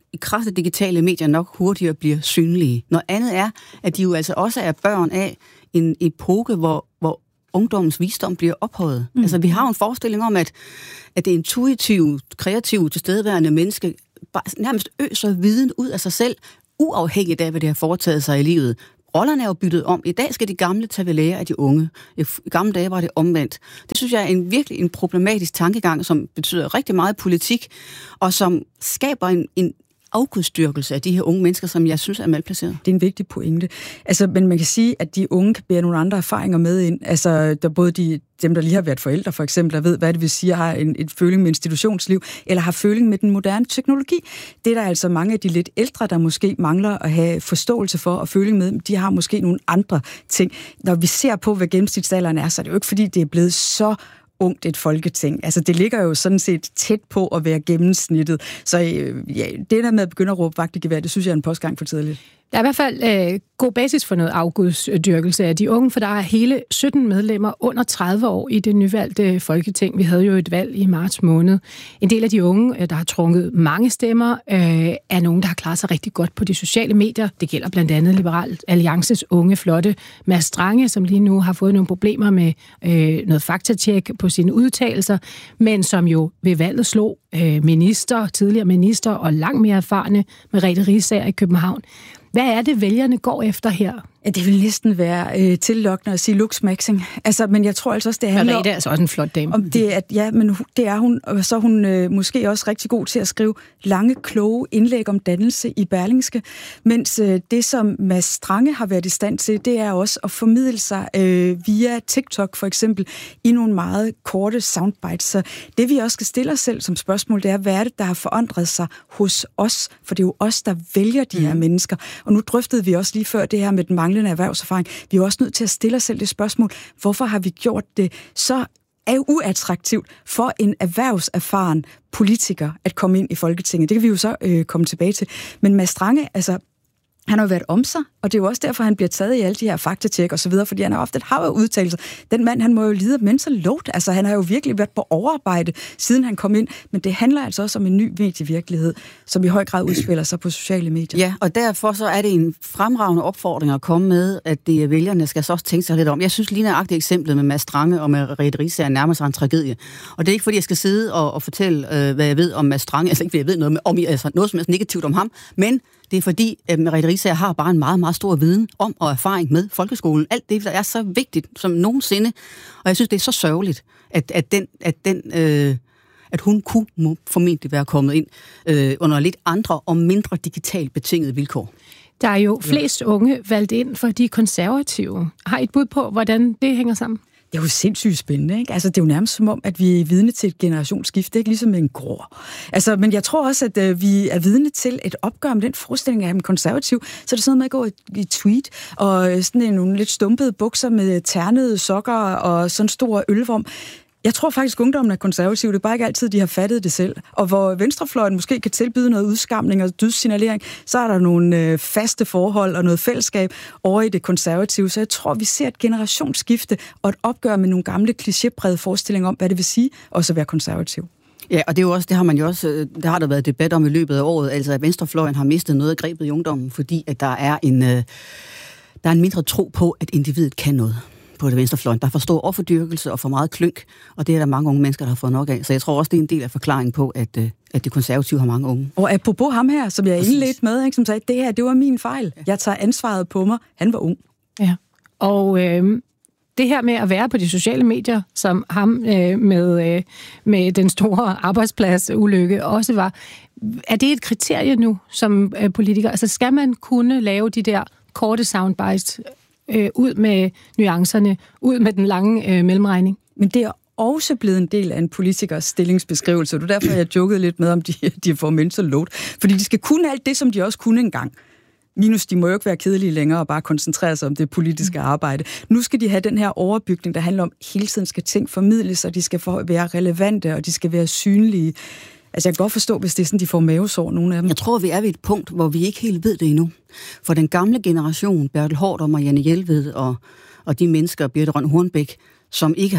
i kraft af digitale medier nok hurtigere bliver synlige. Noget andet er, at de jo altså også er børn af en epoke, hvor, hvor ungdommens visdom bliver ophøjet. Mm. Altså, vi har en forestilling om, at, at det intuitive, kreative, tilstedeværende menneske bare nærmest øser viden ud af sig selv, uafhængigt af, hvad det har foretaget sig i livet. Rollerne er jo byttet om. I dag skal de gamle tage ved lære af de unge. I gamle dage var det omvendt. Det synes jeg er en virkelig en problematisk tankegang, som betyder rigtig meget politik, og som skaber en, en afgudstyrkelse af de her unge mennesker, som jeg synes er malplaceret. Det er en vigtig pointe. Altså, men man kan sige, at de unge kan bære nogle andre erfaringer med ind. Altså, der både de, dem, der lige har været forældre, for eksempel, der ved, hvad det vil sige, har en, en føling med institutionsliv, eller har føling med den moderne teknologi. Det er der altså mange af de lidt ældre, der måske mangler at have forståelse for og føling med. De har måske nogle andre ting. Når vi ser på, hvad gennemsnitsalderen er, så er det jo ikke, fordi det er blevet så ungt et folketing. Altså, det ligger jo sådan set tæt på at være gennemsnittet. Så ja, det der med at begynde at råbe vagt i gevær, det synes jeg er en postgang for tidligt. Der er i hvert fald øh, god basis for noget afgudsdyrkelse af de unge, for der er hele sytten medlemmer under tredive år i det nyvalgte folketing. Vi havde jo et valg i marts måned. En del af de unge, der har trukket mange stemmer, øh, er nogen, der har klaret sig rigtig godt på de sociale medier. Det gælder blandt andet Liberal Alliances unge, flotte Mads Strange, som lige nu har fået nogle problemer med øh, noget faktatjek på sine udtalelser, men som jo ved valget slog øh, minister, tidligere minister og langt mere erfarne Merete Riisager i København. Hvad er det, vælgerne går efter her? Ja, det vil næsten være øh, tillokkende at sige looksmaxing. Altså, men jeg tror altså også, det handler om... Merete er altså også en flot dame. Om det, at, ja, men det er hun, og så er hun øh, måske også rigtig god til at skrive lange, kloge indlæg om dannelse i Berlingske, mens øh, det, som Mads Strange har været i stand til, det er også at formidle sig øh, via TikTok for eksempel, i nogle meget korte soundbites. Så det vi også skal stille os selv som spørgsmål, det er, hvad er det, der har forandret sig hos os? For det er jo os, der vælger de her mm. mennesker. Og nu drøftede vi også lige før det her med den manglende erhvervserfaring. Vi er også nødt til at stille os selv det spørgsmål, hvorfor har vi gjort det så uattraktivt for en erhvervserfaren politiker at komme ind i Folketinget? Det kan vi jo så øh, komme tilbage til. Men Mads Strange, altså, han har jo været om sig, og det er jo også derfor, han bliver taget i alle de her faktatjek og så videre, fordi han har ofte et hav af udtalelser. Den mand, han må jo lide af mental load. Altså, han har jo virkelig været på overarbejde, siden han kom ind. Men det handler altså også om en ny medievirkelighed, som i høj grad udspiller sig på sociale medier. Ja, og derfor så er det en fremragende opfordring at komme med, at det vælgerne skal så også tænke sig lidt om. Jeg synes lige nøjagtigt eksemplet med Mads Strange og med Merete Riisager er nærmest en tragedie. Og det er ikke, fordi jeg skal sidde og, og fortælle, øh, hvad jeg ved om Mads Strange, altså ikke, fordi jeg ved noget, med, om, altså, noget som helst negativt om ham, men det er fordi, at Merete Riisager har bare en meget, meget stor viden om og erfaring med folkeskolen. Alt det, der er så vigtigt som nogensinde. Og jeg synes, det er så sørgeligt, at, at, den, at, den, øh, at hun kunne må formentlig være kommet ind øh, under lidt andre og mindre digitalt betingede vilkår. Der er jo flest unge valgt ind for de konservative. Har I et bud på, hvordan det hænger sammen? Det er jo sindssygt spændende, ikke? Altså, det er jo nærmest som om, at vi er vidne til et generationsskifte, ikke ligesom med en gård. Altså, men jeg tror også, at øh, vi er vidne til et opgør med den forestilling af dem konservativ. Så er det sådan noget med at gå i, i tweet, og sådan en, nogle lidt stumpede bukser med ternede sokker og sådan en stor ølvorm. Jeg tror faktisk, at ungdommen er konservativ. Det er bare ikke altid, de har fattet det selv. Og hvor venstrefløjen måske kan tilbyde noget udskamning og dydssignalering, så er der nogle øh, faste forhold og noget fællesskab over i det konservative. Så jeg tror, vi ser et generationsskifte og et opgør med nogle gamle klichéprægede forestillinger om, hvad det vil sige også at være konservativ. Ja, og det er jo også, det har man jo også, der har der været debat om i løbet af året, altså at venstrefløjen har mistet noget af grebet i ungdommen, fordi at der er en, øh, der er en mindre tro på, at individet kan noget på det venstrefløjen. Der er for stor offerdyrkelse og for meget klynk, og det er der mange unge mennesker, der har fået nok af. Så jeg tror også, det er en del af forklaringen på, at, at det konservative har mange unge. Og apropos ham her, som jeg er indledt med, ikke, som sagde, det her, det var min fejl. Jeg tager ansvaret på mig. Han var ung. Ja, og øh, det her med at være på de sociale medier, som ham øh, med, øh, med den store arbejdspladsulykke også var, er det et kriterie nu som øh, politiker? Altså skal man kunne lave de der korte soundbites, Øh, ud med nuancerne, ud med den lange øh, mellemregning? Men det er også blevet en del af en politikers stillingsbeskrivelse. Det er derfor, jeg jokede lidt med, om de, de får mental load. Fordi de skal kunne alt det, som de også kunne engang. Minus, de må jo ikke være kedelige længere og bare koncentrere sig om det politiske arbejde. Nu skal de have den her overbygning, der handler om, hele tiden skal ting formidles, og de skal være relevante, og de skal være synlige. Altså, jeg kan godt forstå, hvis det er sådan, de får mavesår, nogle af dem. Jeg tror, vi er ved et punkt, hvor vi ikke helt ved det endnu. For den gamle generation, Bertel Haarder og Marianne Jelved og, og de mennesker, Birthe Rønn Hornbæk, som ikke har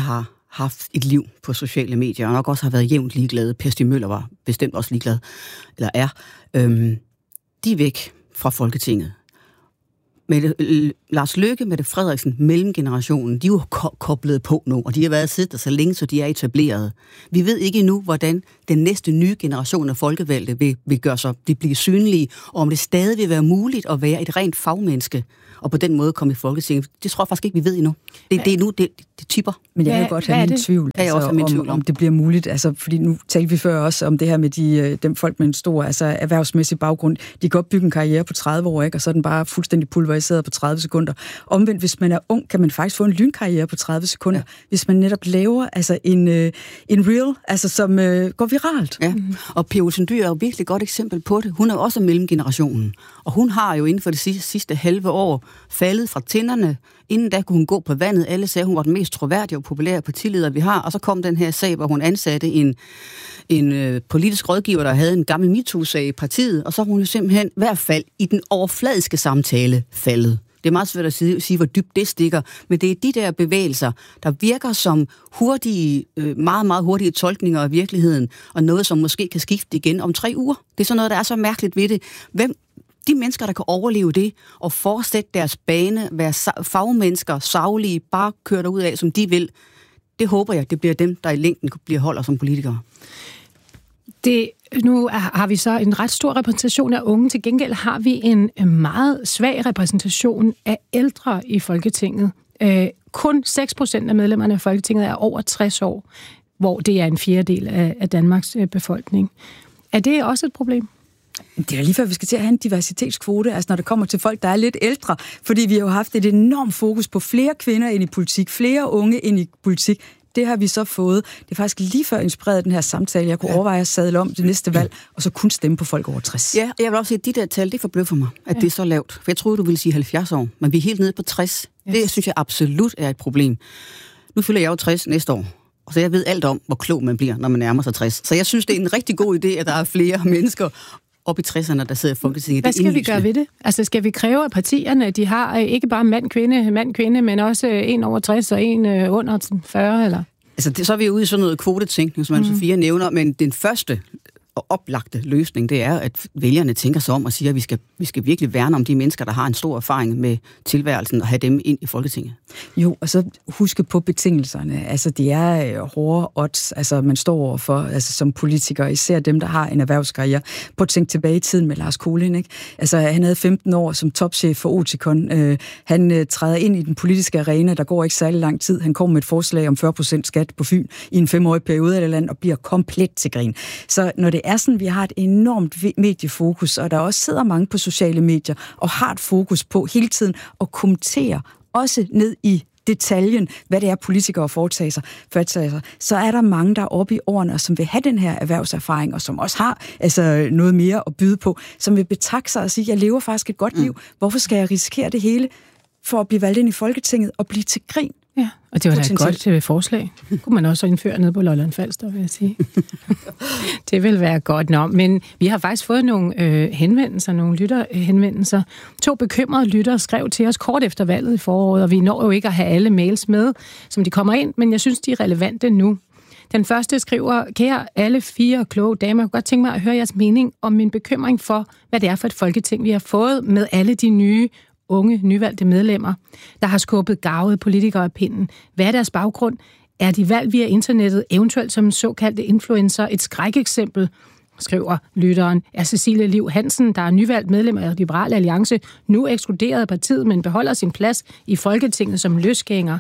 haft et liv på sociale medier, og nok også har været jævnt ligeglade. Per Stig Møller var bestemt også ligeglad, eller er. Øhm, de er væk fra Folketinget. Mette, Lars Løkke, Mette Frederiksen, mellemgenerationen, de er jo ko- koblet på nu, og de har været siddet der så længe, så de er etableret. Vi ved ikke endnu, hvordan den næste nye generation af folkevalgte vil, vil gøre sig, de bliver synlige, og om det stadig vil være muligt at være et rent fagmenneske, og på den måde komme i Folketinget. Det tror jeg faktisk ikke, vi ved endnu. Det, det er nu, det, det tipper. Men jeg kan godt have min tvivl, altså, også min tvivl om, om det bliver muligt. Altså, fordi nu talte vi før også om det her med de, dem folk med en stor altså, erhvervsmæssig baggrund. De kan godt bygge en karriere på tredive år, ikke? Og så er den bare fuldstændig pulveriseret på tredive sekunder. Omvendt, hvis man er ung, kan man faktisk få en lynkarriere på tredive sekunder, ja. Hvis man netop laver altså, en, øh, en reel, altså, som øh, går viralt. Ja. Mm-hmm. Og Pia Olsen Dyhr er jo virkelig et godt eksempel på det. Hun er jo også mellemgenerationen. Og hun har jo inden for det sidste, sidste halve år faldet fra tænderne. Inden da kunne hun gå på vandet. Alle sagde, hun var den mest troværdige og populære partileder, vi har. Og så kom den her sag, hvor hun ansatte en, en øh, politisk rådgiver, der havde en gammel MeToo-sag i partiet. Og så hun jo simpelthen i hvert fald i den overfladiske samtale faldet. Det er meget svært at sige, sige, hvor dybt det stikker, men det er de der bevægelser, der virker som hurtige, meget, meget hurtige tolkninger af virkeligheden, og noget, som måske kan skifte igen om tre uger. Det er sådan noget, der er så mærkeligt ved det. Hvem, de mennesker, der kan overleve det, og fortsætte deres bane, være fagmennesker, saglige, bare køre derud af, som de vil, det håber jeg, det bliver dem, der i længden bliver holder som politikere. Det, nu har vi så en ret stor repræsentation af unge. Til gengæld har vi en meget svag repræsentation af ældre i Folketinget. Øh, kun seks procent af medlemmerne af Folketinget er over tres år, hvor det er en fjerdedel af, af Danmarks befolkning. Er det også et problem? Det er lige før, vi skal til at have en diversitetskvote, altså når det kommer til folk, der er lidt ældre, fordi vi har jo haft et enormt fokus på flere kvinder ind i politik, flere unge ind i politik. Det har vi så fået. Det er faktisk lige før inspireret den her samtale. Jeg kunne ja. overveje at sadle om det næste valg, og så kun stemme på folk over tres. Ja, og jeg vil også sige, at de der tal, det forbløffer mig, at ja. det er så lavt. For jeg troede, du ville sige halvfjerds år, men vi er helt nede på tres. Yes. Det synes jeg absolut er et problem. Nu fylder jeg jo tres næste år, og så jeg ved alt om, hvor klog man bliver, når man nærmer sig tres. Så jeg synes, det er en rigtig god idé, at der er flere mennesker op i tresserne, der sidder i Folketinget. Hvad skal vi gøre ved det? Altså, skal vi kræve af partierne, de har ikke bare mand-kvinde, mand-kvinde, men også en over tres og en under fyrre, eller? Altså, det, så er vi ude i sådan noget kvotetænkning, som Anne-Sophia mm. nævner, men den første og oplagte løsning, det er, at vælgerne tænker sig om og siger, at vi skal, vi skal virkelig værne om de mennesker, der har en stor erfaring med tilværelsen, og have dem ind i Folketinget. Jo, og så huske på betingelserne. Altså, det er hårde odds, altså man står overfor, altså som politiker, især dem, der har en erhvervskarriere. På at tænke tilbage i tiden med Lars Kolind, ikke? Altså, han havde femten år som topchef for Oticon. Øh, han øh, træder ind i den politiske arena, der går ikke særlig lang tid. Han kommer med et forslag om fyrre procent skat på Fyn i en femårig periode af det land, og bliver komplet til grin. Så når det er sådan, vi har et enormt mediefokus, og der også sidder mange på sociale medier, og har et fokus på hele tiden at kommentere, også ned i detaljen, hvad det er, politikere foretager sig, foretager sig, så er der mange, der er oppe i årene, og som vil have den her erhvervserfaring, og som også har altså, noget mere at byde på, som vil betakke sig og sige, jeg lever faktisk et godt liv. Hvorfor skal jeg risikere det hele for at blive valgt ind i Folketinget og blive til grin? Ja, og det var da et godt forslag. Det kunne man også indføre ned på Lolland Falster, vil jeg sige. Det vil være godt nok. Men vi har faktisk fået nogle øh, henvendelser, nogle lytterhenvendelser. To bekymrede lyttere skrev til os kort efter valget i foråret, og vi når jo ikke at have alle mails med, som de kommer ind, men jeg synes, de er relevante nu. Den første skriver, kære alle fire kloge damer, jeg kunne godt tænke mig at høre jeres mening om min bekymring for, hvad det er for et folketing, vi har fået med alle de nye unge, nyvalgte medlemmer, der har skubbet garvede politikere af pinden. Hvad er deres baggrund? Er de valgt via internettet, eventuelt som en såkaldte influencer? Et skrækeksempel, skriver lytteren, er Cecilie Liv Hansen, der er nyvalgt medlem af Liberal Alliance, nu ekskluderet af partiet, men beholder sin plads i Folketinget som løsgænger.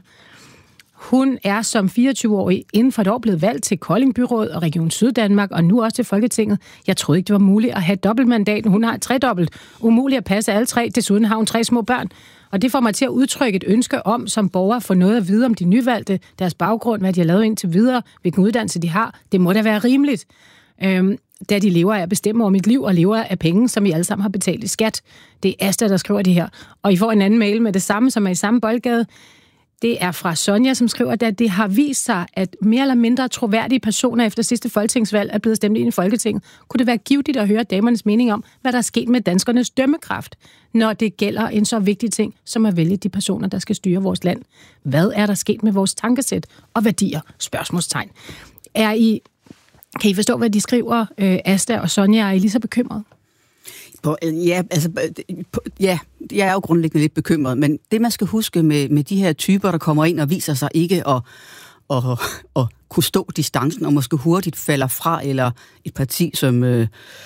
Hun er som fireogtyve-årig inden for et år blevet valgt til Kolding Byråd og Region Syddanmark, og nu også til Folketinget. Jeg troede ikke, det var muligt at have et dobbeltmandat. Hun har et tredobbelt. Umuligt at passe alle tre. Desuden har hun tre små børn. Og det får mig til at udtrykke et ønske om, som borger, at få noget at vide om de nyvalgte, deres baggrund, hvad de har lavet indtil videre, hvilken uddannelse de har. Det må da være rimeligt, øhm, da de lever af at bestemme over mit liv og lever af penge, som vi alle sammen har betalt i skat. Det er Asta, der skriver det her. Og I får en anden mail med det samme, som er i samme boldgade. Det er fra Sonja, som skriver, at det har vist sig, at mere eller mindre troværdige personer efter sidste folketingsvalg er blevet stemt ind i Folketinget. Kunne det være givetigt at høre damernes mening om, hvad der er sket med danskernes dømmekraft, når det gælder en så vigtig ting, som at vælge de personer, der skal styre vores land? Hvad er der sket med vores tankesæt og værdier? Spørgsmålstegn. Er I, kan I forstå, hvad de skriver, øh, Asta og Sonja? Er I lige så bekymret? På, ja, altså, på, ja, jeg er jo grundlæggende lidt bekymret, men det man skal huske med, med de her typer, der kommer ind og viser sig ikke at, at, at kunne stå distancen, og måske hurtigt falder fra, eller et parti som øh,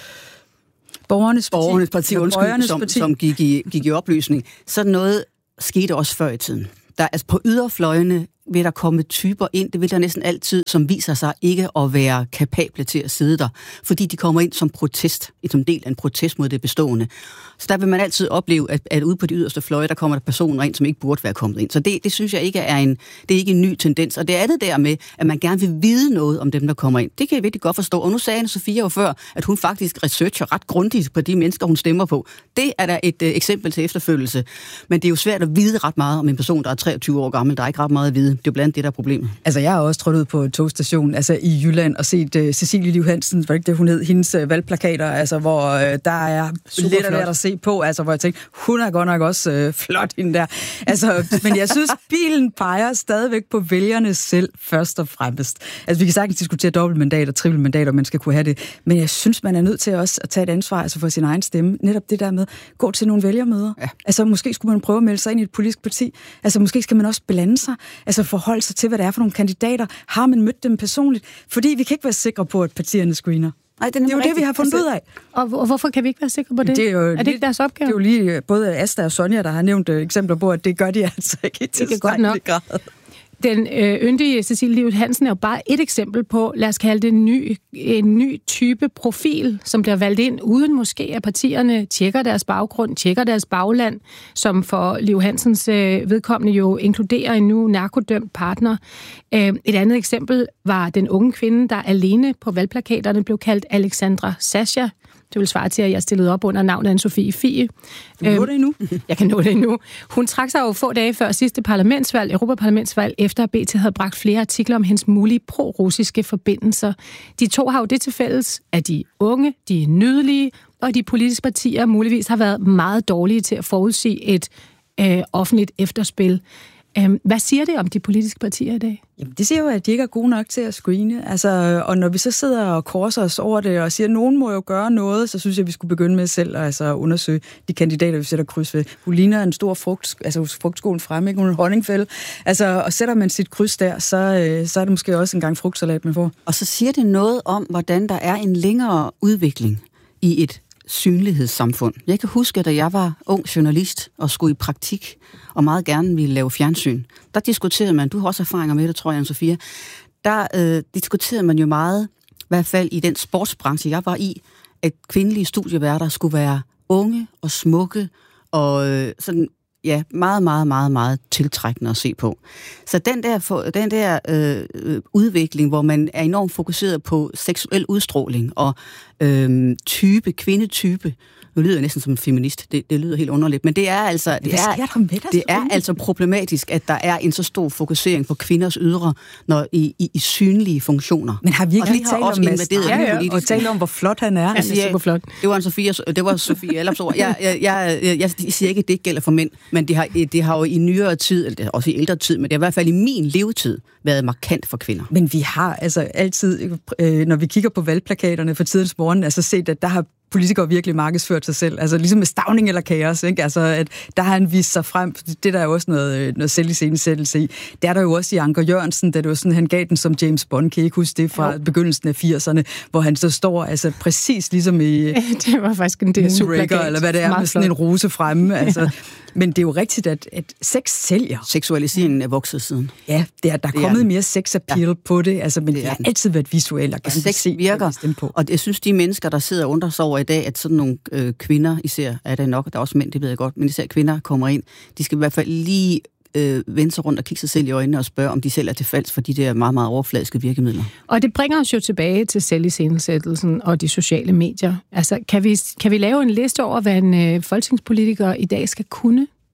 Borgernes Parti, Borgernes Parti, undskyld, som, parti. som gik, i, gik i opløsning. Sådan noget skete også før i tiden. Der, altså på yderfløjene vil der komme typer ind, det vil der næsten altid, som viser sig ikke at være kapable til at sidde der, fordi de kommer ind som protest, som del af en protest mod det bestående. Så der vil man altid opleve, at, at ude på de yderste fløje, der kommer der personer ind, som ikke burde være kommet ind. Så det, det synes jeg ikke er en, det er ikke en ny tendens. Og det er det der med, at man gerne vil vide noget om dem, der kommer ind. Det kan jeg virkelig godt forstå. Og nu sagde Anne-Sophia jo før, at hun faktisk researcher ret grundigt på de mennesker, hun stemmer på. Det er da et uh, eksempel til efterfølgelse. Men det er jo svært at vide ret meget om en person, der er treogtyve år gammel. Der er ikke ret meget at vide. Det er jo blandt det, der er problemet. Altså, jeg har også trådt ud på togstationen, altså i Jylland, og set uh, Cecilie Liv Hansen, var ikke det, hun hed, hendes uh, valgplakater, altså, hvor uh, der er super lidt af at se på, altså, hvor jeg tænkte, hun er godt nok også uh, flot, hende der. Altså, men jeg synes, bilen peger stadigvæk på vælgerne selv, først og fremmest. Altså, vi kan sagtens diskutere dobbeltmandat og trippelmandat, og man skal kunne have det, men jeg synes, man er nødt til også at tage et ansvar, altså for sin egen stemme. Netop det der med, gå til nogle vælgermøder. Ja. Altså, måske skulle man prøve at melde sig ind i et politisk parti. Altså, måske skal man også blande sig, altså forholde sig til, hvad det er for nogle kandidater. Har man mødt dem personligt? Fordi vi kan ikke være sikre på, at partierne screener. Nej, det er, det er jo rigtigt. Det, vi har fundet altså, ud af. Og, og hvorfor kan vi ikke være sikre på det? Det er, jo er det lige, ikke deres opgave? Det er jo lige både Asta og Sonja, der har nævnt uh, eksempler på, at det gør de altså ikke i tilstrækkelig grad. Den øh, yndige Cecilie Liv Hansen er jo bare et eksempel på, lad os kalde det en ny, en ny type profil, som bliver valgt ind, uden måske at partierne tjekker deres baggrund, tjekker deres bagland, som for Liv Hansens øh, vedkommende jo inkluderer en nu narkodømt partner. Øh, et andet eksempel var den unge kvinde, der alene på valgplakaterne blev kaldt Alexandra Sasha. Det vil svare til, at jeg stillede op under navnet Anne-Sophie Fie. Du nå det endnu? Jeg kan nå det endnu. Hun trak sig jo få dage før sidste parlamentsvalg, Europaparlamentsvalg, efter at B T havde bragt flere artikler om hendes mulige pro-russiske forbindelser. De to har jo det til fælles, at de er unge, de er nydelige, og de politiske partier muligvis har været meget dårlige til at forudsige et øh, offentligt efterspil. Hvad siger det om de politiske partier i dag? Jamen, det siger jo, at de ikke er gode nok til at screene. Altså, og når vi så sidder og korser os over det og siger, at nogen må jo gøre noget, så synes jeg, at vi skulle begynde med selv at altså, undersøge de kandidater, vi sætter kryds ved. Hun ligner en stor frugt, altså frugtskålen fremme, ikke? Hun er en honningfælde. Altså, og sætter man sit kryds der, så, øh, så er det måske også en gang frugtsalat, man får. Og så siger det noget om, hvordan der er en længere udvikling i et synlighedssamfund. Jeg kan huske, da jeg var ung journalist og skulle i praktik, og meget gerne ville lave fjernsyn, der diskuterede man, du har også erfaringer med det, tror jeg, Anne-Sophia, der øh, diskuterede man jo meget, i hvert fald i den sportsbranche, jeg var i, at kvindelige studieværter skulle være unge og smukke, og øh, sådan, ja, meget, meget, meget, meget tiltrækkende at se på. Så den der, for, den der øh, udvikling, hvor man er enormt fokuseret på seksuel udstråling og øh, type, kvindetype, nu lyder jeg næsten som en feminist, det, det lyder helt underligt, men det er altså, det er, det er altså problematisk, at der er en så stor fokusering på kvinders ydre, når i, i, i synlige funktioner. Men har vi ikke lige talt om Mads ja, ja, og talt om, hvor flot han er? Han er super flot. Det var en Sofie, det var Sofie Elleps ord. Jeg, jeg, jeg, jeg, jeg siger ikke, at det ikke gælder for mænd, men det har, det har jo i nyere tid, eller også i ældre tid, men det har i hvert fald i min levetid været markant for kvinder. Men vi har altså altid, øh, når vi kigger på valgplakaterne for tidens morgen, altså set, at der har politikere virkelig markedsført sig selv. Altså ligesom med Stauning eller Kaos, ikke? Altså, at der har han vist sig frem. Det der er jo også noget, noget selviscenesættelse i. Det er der jo også i Anker Jørgensen, da det var sådan, han gav den som James Bond. Kan I ikke huske det fra jo. begyndelsen af firserne, hvor han så står altså præcis ligesom i det var faktisk en D S U-plakat, eller hvad det er, med sådan en rose fremme. Altså. Men det er jo rigtigt, at, at sex sælger. Seksualiseringen er vokset siden. Ja, det er, der er det kommet er mere sex-appeal ja. på det, altså, men det, det har den. altid været visuelt. Og, og sex se, virker, på. Og jeg synes, de mennesker, der sidder og undrer sig over i dag, at sådan nogle øh, kvinder, især er der nok, der er også mænd, det ved jeg godt, men især kvinder kommer ind, de skal i hvert fald lige øh, vende sig rundt og kigge sig selv i øjnene og spørge, om de selv er til falds for de der meget, meget overfladiske virkemidler. Og det bringer os jo tilbage til selviscenesættelsen og de sociale medier. Altså, kan vi, kan vi lave en liste over, hvad en øh, folketingspolitiker i dag skal kunne?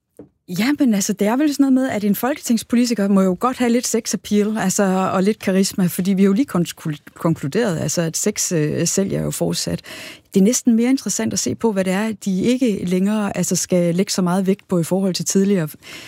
Ja, men altså, det er vel sådan noget med, at en folketingspolitiker må jo godt have lidt sex appeal, altså, og lidt karisma, fordi vi har jo lige konkluderet, altså, at sex øh, sælger jo fortsat. Det er næsten mere interessant at se på, hvad det er, de ikke længere altså, skal lægge så meget vægt på i forhold til tidligere.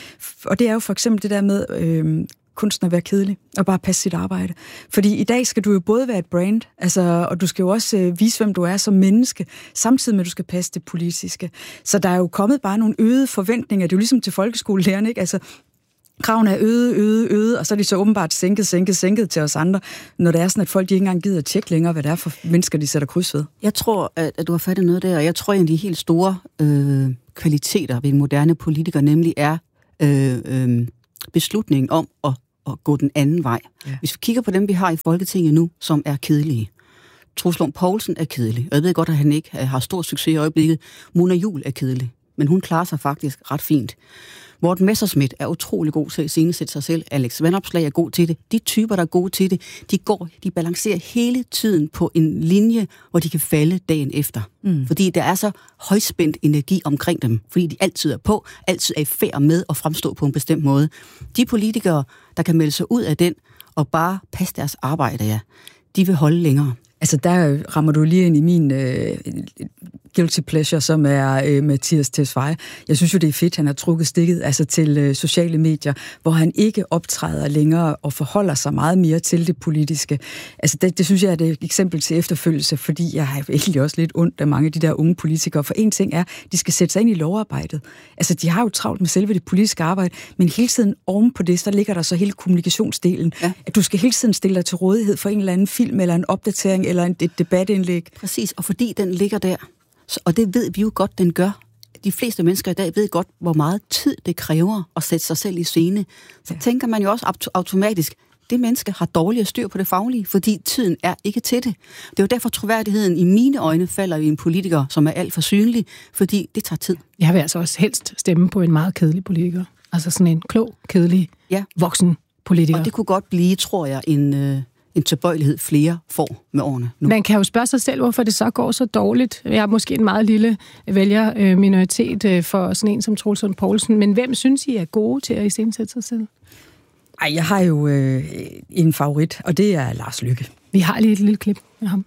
Og det er jo for eksempel det der med øh, kunsten at være kedelig og bare passe sit arbejde. Fordi i dag skal du jo både være et brand, altså, og du skal jo også øh, vise, hvem du er som menneske, samtidig med, at du skal passe det politiske. Så der er jo kommet bare nogle øgede forventninger. Det er jo ligesom til folkeskolelærerne, ikke? Altså, kravene er øget, øget, øget, og så er de så åbenbart sænket, sænket, sænket til os andre, når det er sådan, at folk de ikke engang gider at tjekke længere, hvad det er for mennesker, de sætter kryds ved. Jeg tror, at, at du har fattet noget der, og jeg tror, at en af de helt store øh, kvaliteter ved en moderne politiker, nemlig er øh, øh, beslutningen om at, at gå den anden vej. Ja. Hvis vi kigger på dem, vi har i Folketinget nu, som er kedelige. Troels Lund Poulsen er kedelig, og jeg ved godt, at han ikke har stor succes i øjeblikket. Mona Juul er kedelig, men hun klarer sig faktisk ret fint. Morten Messerschmidt er utrolig god til at iscenesætte sig selv. Alex Vanopslagh er god til det. De typer, der er gode til det, de går, de balancerer hele tiden på en linje, hvor de kan falde dagen efter. Mm. Fordi der er så højspændt energi omkring dem. Fordi de altid er på, altid er i færd med at fremstå på en bestemt måde. De politikere, der kan melde sig ud af den og bare passe deres arbejde, ja, de vil holde længere. Altså, der rammer du lige ind i min øh, guilty pleasure, som er øh, Mathias Tesfaye. Jeg synes jo, det er fedt, han har trukket stikket altså, til øh, sociale medier, hvor han ikke optræder længere og forholder sig meget mere til det politiske. Altså, det, det synes jeg er et eksempel til efterfølgelse, fordi jeg har egentlig også lidt ondt af mange af de der unge politikere. For en ting er, de skal sætte sig ind i lovarbejdet. Altså, de har jo travlt med selve det politiske arbejde, men hele tiden oven på det, så ligger der så hele kommunikationsdelen. Ja. At du skal hele tiden stille dig til rådighed for en eller anden film eller en opdatering eller et debatindlæg. Præcis, og fordi den ligger der, og det ved vi jo godt, den gør. De fleste mennesker i dag ved godt, hvor meget tid det kræver at sætte sig selv i scene. Så ja. Tænker man jo også automatisk, det menneske har dårligere styr på det faglige, fordi tiden er ikke til det. Det er jo derfor, troværdigheden i mine øjne falder i en politiker, som er alt for synlig, fordi det tager tid. Jeg vil altså også helst stemme på en meget kedelig politiker. Altså sådan en klog, kedelig, ja. voksen politiker. Og det kunne godt blive, tror jeg, en... Øh, en tilbøjelighed flere får med årene nu. Man kan jo spørge sig selv, hvorfor det så går så dårligt. Jeg er måske en meget lille vælgerminoritet for sådan en som Troels Lund Poulsen, men hvem synes I er gode til at iscenesætte sig selv? Ej, jeg har jo øh, en favorit, og det er Lars Løkke. Vi har lige et lille klip med ham.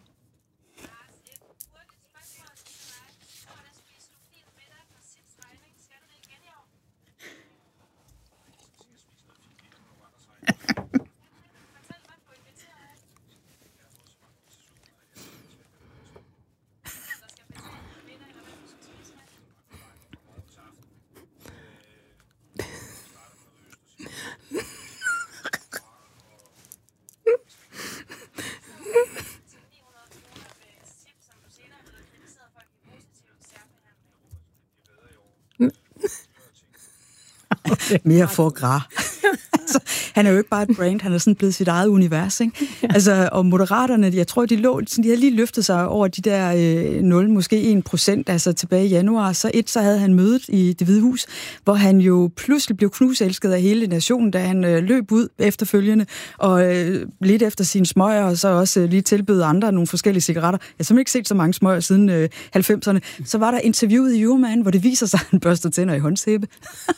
Mere for gras. Altså, han er jo ikke bare et brand, han er sådan blevet sit eget univers, ikke? Altså, og Moderaterne, jeg tror, de lå, de har lige løftet sig over de der øh, nul, måske en procent, altså tilbage i januar. Så et, så havde han mødet i Det Hvide Hus, hvor han jo pludselig blev knuselsket af hele nationen, da han øh, løb ud efterfølgende, og øh, lidt efter sine smøger, og så også øh, lige tilbød andre nogle forskellige cigaretter. Jeg har simpelthen ikke set så mange smøger siden øh, halvfemserne. Så var der interviewet i Euroman, hvor det viser sig, at han børster tænder i håndsæbe.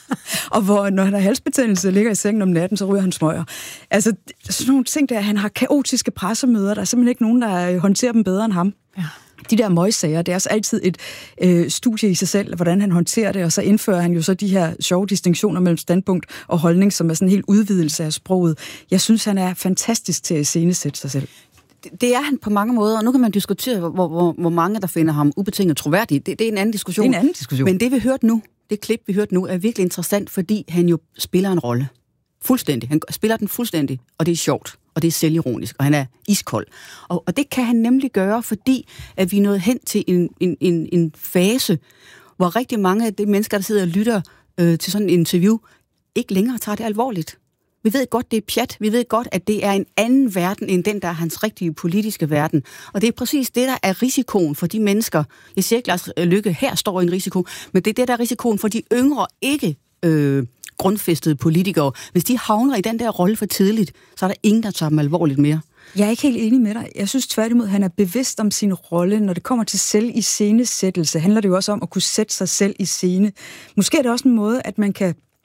Og hvor, når han har halsbetændelse, ligger i sengen om natten, så ryger han smøger. Altså, sådan nogle ting der, han har kaotiske pressemøder, der er simpelthen ikke nogen, der håndterer dem bedre end ham. Ja. De der møgsager, det er også altid et øh, studie i sig selv, hvordan han håndterer det, og så indfører han jo så de her sjove distinktioner mellem standpunkt og holdning, som er sådan en helt udvidelse af sproget. Jeg synes, han er fantastisk til at iscenesætte sig selv. Det er han på mange måder, og nu kan man diskutere, hvor, hvor, hvor mange der finder ham ubetinget troværdig. Det, det er en anden diskussion. Det er en anden diskussion. Men det vi hørte nu, det klip vi hørte nu, er virkelig interessant, fordi han jo spiller en rolle. Fuldstændig. Han spiller den fuldstændig, og det er sjovt, og det er selvironisk, og han er iskold. Og, og det kan han nemlig gøre, fordi at vi er nået hen til en, en, en, en fase, hvor rigtig mange af de mennesker, der sidder og lytter øh, til sådan en interview, ikke længere tager det alvorligt. Vi ved godt, det er pjat. Vi ved godt, at det er en anden verden, end den, der er hans rigtige politiske verden. Og det er præcis det, der er risikoen for de mennesker. Jeg siger ikke, Lars Løkke her står i en risiko, men det er det, der er risikoen for de yngre, ikke øh, grundfæstede politikere. Hvis de havner i den der rolle for tidligt, så er der ingen, der tager dem alvorligt mere. Jeg er ikke helt enig med dig. Jeg synes tværtimod, at han er bevidst om sin rolle. Når det kommer til selv i scenesættelse, handler det jo også om at kunne sætte sig selv i scene. Måske er det også en måde, at man kan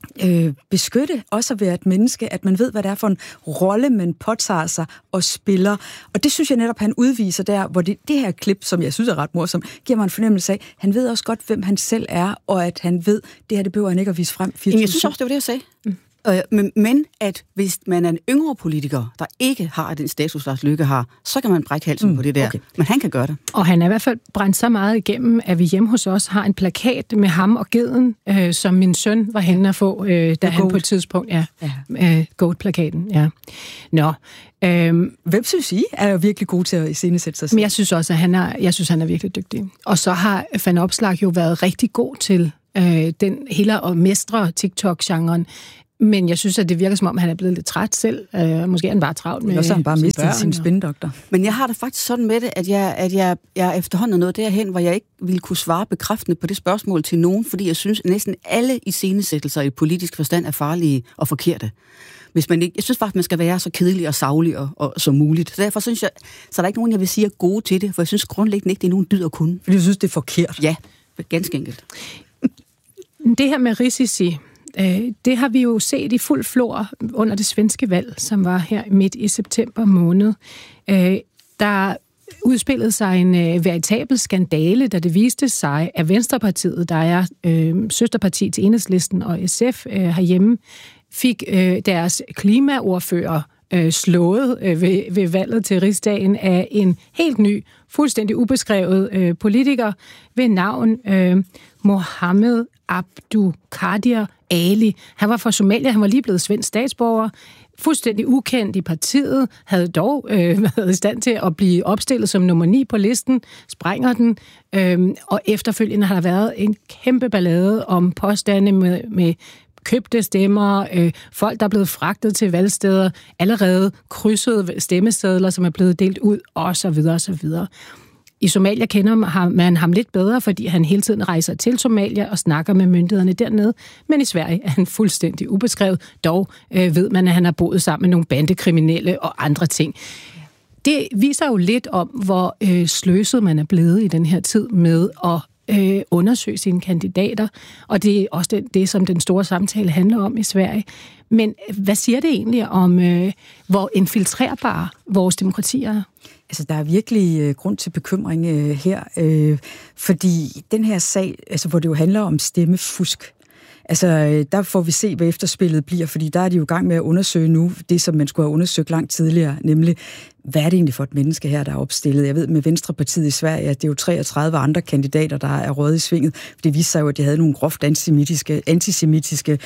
øh, beskytte, også at være et menneske, at man ved, hvad det er for en rolle, man påtager sig og spiller. Og det synes jeg netop, han udviser der, hvor det, det her klip, som jeg synes er ret morsomt, giver mig en fornemmelse af, han ved også godt, hvem han selv er, og at han ved, det her, det behøver han ikke at vise frem. Jamen, jeg synes også, det var det, jeg sagde. Mm. Men, men at hvis man er en yngre politiker, der ikke har den status, Lars Løkke har, så kan man brække halsen mm, på det der. Okay. Men han kan gøre det. Og han er i hvert fald brændt så meget igennem, at vi hjemme hos os har en plakat med ham og geden, øh, som min søn var henne at få, øh, da han goat. På et tidspunkt... Ja, ja. Øh, Goat-plakaten, ja. Nå. Øhm, Hvem synes I er jo virkelig god til at iscenesætte sig selv? Men jeg synes også, at han er, jeg synes, han er virkelig dygtig. Og så har Van Opslark jo været rigtig god til øh, den hele at mestre TikTok-genren. Men jeg synes, at det virker som om, han er blevet lidt træt selv. Øh, måske er han bare travlt med... Og så har han bare mistet sin spindoktor. Men jeg har det faktisk sådan med det, at jeg, at jeg, jeg efterhånden er nået derhen, hvor jeg ikke ville kunne svare bekræftende på det spørgsmål til nogen, fordi jeg synes, at næsten alle iscenesættelser i politisk forstand er farlige og forkerte. Hvis man ikke, jeg synes faktisk, man skal være så kedelig og saglig og, og som muligt. Så derfor synes jeg, så er der ikke nogen, jeg vil sige er gode til det, for jeg synes grundlæggende ikke, det er nogen dyd at kunne. Fordi du synes, det er forkert? Ja, ganske enkelt. Det her med risici, det har vi jo set i fuld flor under det svenske valg, som var her midt i september måned. Der udspillede sig en veritabel skandale, da det viste sig, at Venstrepartiet, der er øh, søsterparti til Enhedslisten og S F øh, herhjemme, fik øh, deres klimaordfører øh, slået øh, ved, ved valget til Rigsdagen af en helt ny, fuldstændig ubeskrevet øh, politiker ved navn øh, Mohammed Abduqadir Ali. Han var fra Somalia, han var lige blevet svensk statsborger, fuldstændig ukendt i partiet, havde dog øh, været i stand til at blive opstillet som nummer ni på listen, sprænger den, øh, og efterfølgende har der været en kæmpe ballade om påstande med, med købte stemmer, øh, folk, der er blevet fragtet til valgsteder, allerede krydsede stemmesedler, som er blevet delt ud, og så videre, og så videre. I Somalia kender man ham lidt bedre, fordi han hele tiden rejser til Somalia og snakker med myndighederne dernede, men i Sverige er han fuldstændig ubeskrevet. Dog øh, ved man, at han har boet sammen med nogle bandekriminelle og andre ting. Det viser jo lidt om, hvor øh, sløset man er blevet i den her tid med at øh, undersøge sine kandidater, og det er også det, det, som den store samtale handler om i Sverige. Men hvad siger det egentlig om, øh, hvor infiltrerbare vores demokratier er? Altså, der er virkelig øh, grund til bekymring øh, her, øh, fordi den her sag, altså, hvor det jo handler om stemmefusk, altså, øh, der får vi se, hvad efterspillet bliver, fordi der er de jo i gang med at undersøge nu det, som man skulle have undersøgt langt tidligere, nemlig, hvad er det egentlig for et menneske her, der er opstillet? Jeg ved med Venstrepartiet i Sverige, at det er jo treogtredive andre kandidater, der er røget i svinget. Det viste sig jo, at de havde nogle groft antisemitiske, antisemitiske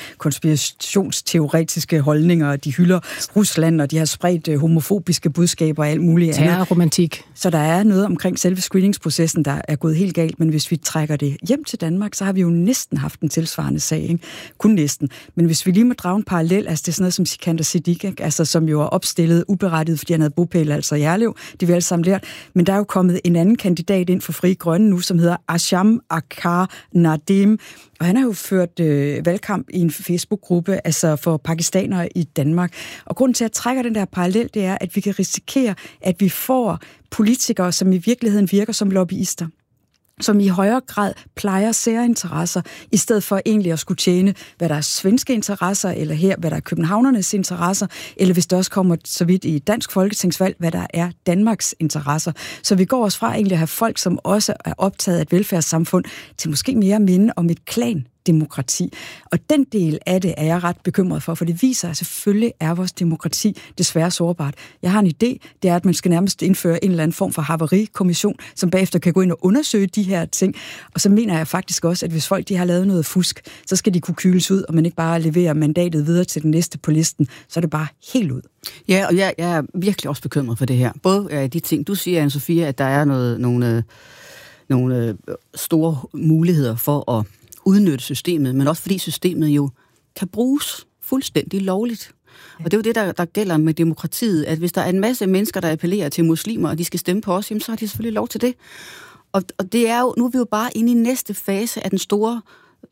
konspirationsteoretiske holdninger, og de hylder Rusland, og de har spredt homofobiske budskaber og alt muligt andet. Terrorromantik. Så der er noget omkring selve screeningsprocessen, der er gået helt galt, men hvis vi trækker det hjem til Danmark, så har vi jo næsten haft en tilsvarende sag, ikke? Kun næsten. Men hvis vi lige må drage en parallel, altså det er sådan noget som Sikander Siddique, altså som jo er opstillet uberettiget, fordi han havde bopæl altså Jerlev, de vil alle sammen lært. Men der er jo kommet en anden kandidat ind for Frie Grønne nu, som hedder Asham Akar Nadim, og han har jo ført øh, valgkamp i en Facebook-gruppe, altså for pakistanere i Danmark. Og grunden til, at jeg trækker den der parallel, det er, at vi kan risikere, at vi får politikere, som i virkeligheden virker som lobbyister, som i højere grad plejer særinteresser, i stedet for egentlig at skulle tjene, hvad der er svenske interesser, eller her, hvad der er københavnernes interesser, eller hvis det også kommer så vidt i dansk folketingsvalg, hvad der er Danmarks interesser. Så vi går også fra egentlig at have folk, som også er optaget af et velfærdssamfund, til måske mere minde om et klan demokrati. Og den del af det er jeg ret bekymret for, for det viser, at selvfølgelig er vores demokrati desværre sårbart. Jeg har en idé, det er, at man skal nærmest indføre en eller anden form for havarikommission, som bagefter kan gå ind og undersøge de her ting. Og så mener jeg faktisk også, at hvis folk de har lavet noget fusk, så skal de kunne kyles ud, og man ikke bare leverer mandatet videre til den næste på listen, så er det bare helt ud. Ja, og jeg, jeg er virkelig også bekymret for det her. Både øh, de ting, du siger, Anne-Sophia, at der er noget, nogle, øh, nogle øh, store muligheder for at udnytte systemet, men også fordi systemet jo kan bruges fuldstændig lovligt. Og det er jo det, der, der gælder med demokratiet, at hvis der er en masse mennesker, der appellerer til muslimer, og de skal stemme på os, jamen, så har de selvfølgelig lov til det. Og, og det er jo, nu er vi jo bare inde i næste fase af den store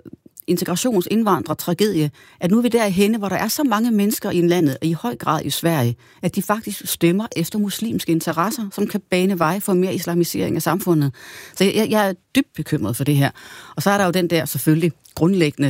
integrationsindvandrer-tragedie, at nu er vi derhenne, hvor der er så mange mennesker i landet, og i høj grad i Sverige, at de faktisk stemmer efter muslimske interesser, som kan bane vej for mere islamisering af samfundet. Så jeg, jeg er dybt bekymret for det her. Og så er der jo den der selvfølgelig grundlæggende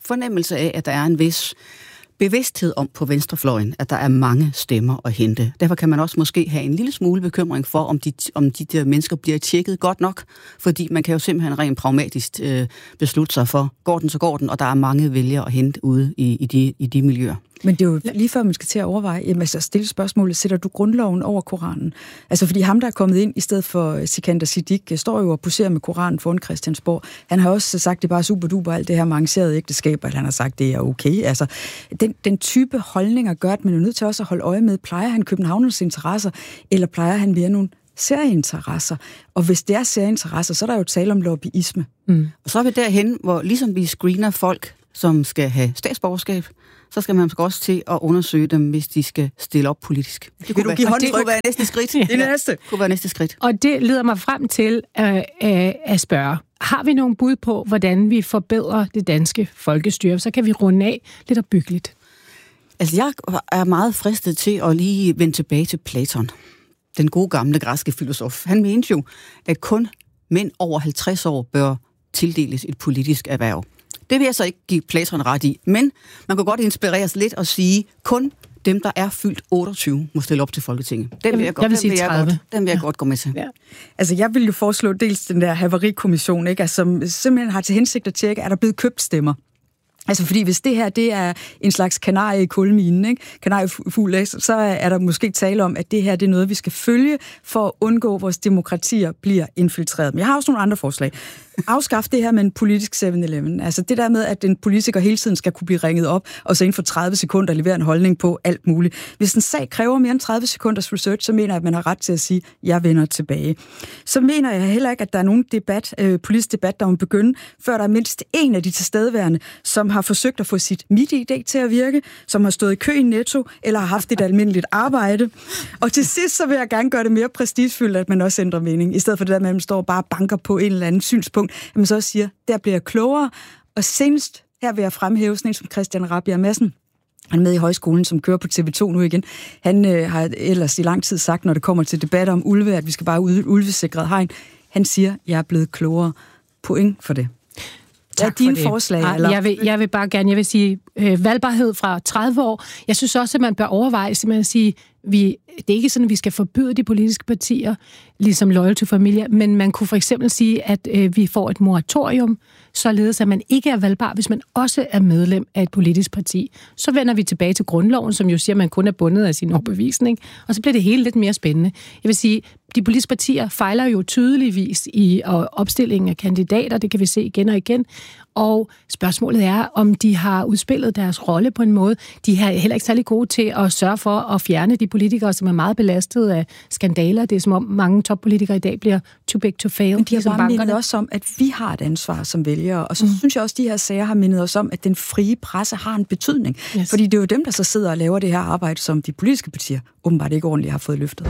fornemmelse af, at der er en vis bevidsthed om på venstrefløjen, at der er mange stemmer at hente. Derfor kan man også måske have en lille smule bekymring for, om de, om de der mennesker bliver tjekket godt nok, fordi man kan jo simpelthen rent pragmatisk øh, beslutte sig for, går den, så går den, og der er mange vælgere at hente ude i, i, de, i de miljøer. Men det er jo lige før, man skal til at overveje, jamen, altså stille spørgsmålet, sætter du grundloven over Koranen? Altså fordi ham, der er kommet ind i stedet for Sikander Siddiq, står jo og poserer med Koranen foran Christiansborg. Han har også sagt, det er bare super duper, alt det her med arrangerede ægteskaber, at han har sagt, det er okay. Altså den, den type holdninger gør, at man er nødt til også at holde øje med, plejer han københavnernes interesser, eller plejer han mere nogle særinteresser? Og hvis det er særinteresser, så er der jo tale om lobbyisme. Mm. Og så er vi derhen, hvor ligesom vi screener folk, som skal have statsborgerskab, så skal man også til at undersøge dem, hvis de skal stille op politisk. Det kunne, være, det kunne være næste skridt. Det næste. kunne være næste skridt. Og det leder mig frem til øh, øh, at spørge, har vi nogle bud på, hvordan vi forbedrer det danske folkestyre? Så kan vi runde af lidt opbyggeligt. Altså, jeg er meget fristet til at lige vende tilbage til Platon, den gode gamle græske filosof. Han mente jo, at kun mænd over halvtreds år bør tildeles et politisk erhverv. Det vil jeg så ikke give Platon ret i, men man kan godt inspireres lidt og sige, kun dem, der er fyldt otteogtyve, må stille op til Folketinget. Den vil jeg godt, jeg vil den vil jeg godt, den vil jeg ja. godt gå med til. Ja. Altså, jeg vil jo foreslå dels den der havarikommission, ikke? Altså, som simpelthen har til hensigt at tjekke, er der blevet købt stemmer? Altså, fordi hvis det her, det er en slags kanarie i kulminen, ikke? Kanariefugl, så er der måske tale om, at det her, det er noget, vi skal følge for at undgå, at vores demokratier bliver infiltreret. Men jeg har også nogle andre forslag. Afskaf det her med en politisk syv elleve. Altså det der med, at en politiker hele tiden skal kunne blive ringet op, og så inden for tredive sekunder levere en holdning på alt muligt. Hvis en sag kræver mere end tredive sekunders research, så mener jeg, at man har ret til at sige, jeg vender tilbage. Så mener jeg heller ikke, at der er nogen debat, øh, politisk debat, der må begynde, før der er mindst en af de tilstedeværende, som har forsøgt at få sit MitID til at virke, som har stået i kø i Netto, eller har haft et almindeligt arbejde. Og til sidst, så vil jeg gerne gøre det mere prestigefyldt, at man også ændrer mening, i stedet for det der med, at man står og bare banker på en eller anden synspunkt, at man så også siger, der bliver jeg klogere. Og senest, her vil jeg fremhæve sådan en som Christian Rabjerg Madsen. Han er med i højskolen, som kører på T V to nu igen. Han øh, har ellers i lang tid sagt, når det kommer til debatter om ulve, at vi skal bare ud ulvesikret hegn. Han siger, jeg er blevet klogere. Point for det. Tak er dine for det. forslag? Eller? Jeg, vil, jeg vil bare gerne, jeg vil sige, øh, valgbarhed fra tredive år. Jeg synes også, at man bør overveje simpelthen at sige, vi, det er ikke sådan, at vi skal forbyde de politiske partier, ligesom Loyal to Familia, men man kunne for eksempel sige, at øh, vi får et moratorium, således at man ikke er valgbar, hvis man også er medlem af et politisk parti. Så vender vi tilbage til grundloven, som jo siger, at man kun er bundet af sin overbevisning, og så bliver det hele lidt mere spændende. Jeg vil sige, de politiske partier fejler jo tydeligvis i opstillingen af kandidater, det kan vi se igen og igen, og spørgsmålet er, om de har udspillet deres rolle på en måde. De er heller ikke særlig gode til at sørge for at fjerne de politikere, som er meget belastet af skandaler. Det er som om mange toppolitikere i dag bliver too big to fail. Men de har bare mindet også om, at vi har et ansvar som vælgere, og så mm. synes jeg også, at de her sager har mindet os om, at den frie presse har en betydning. Yes. Fordi det er jo dem, der så sidder og laver det her arbejde, som de politiske partier åbenbart ikke ordentligt har fået løftet.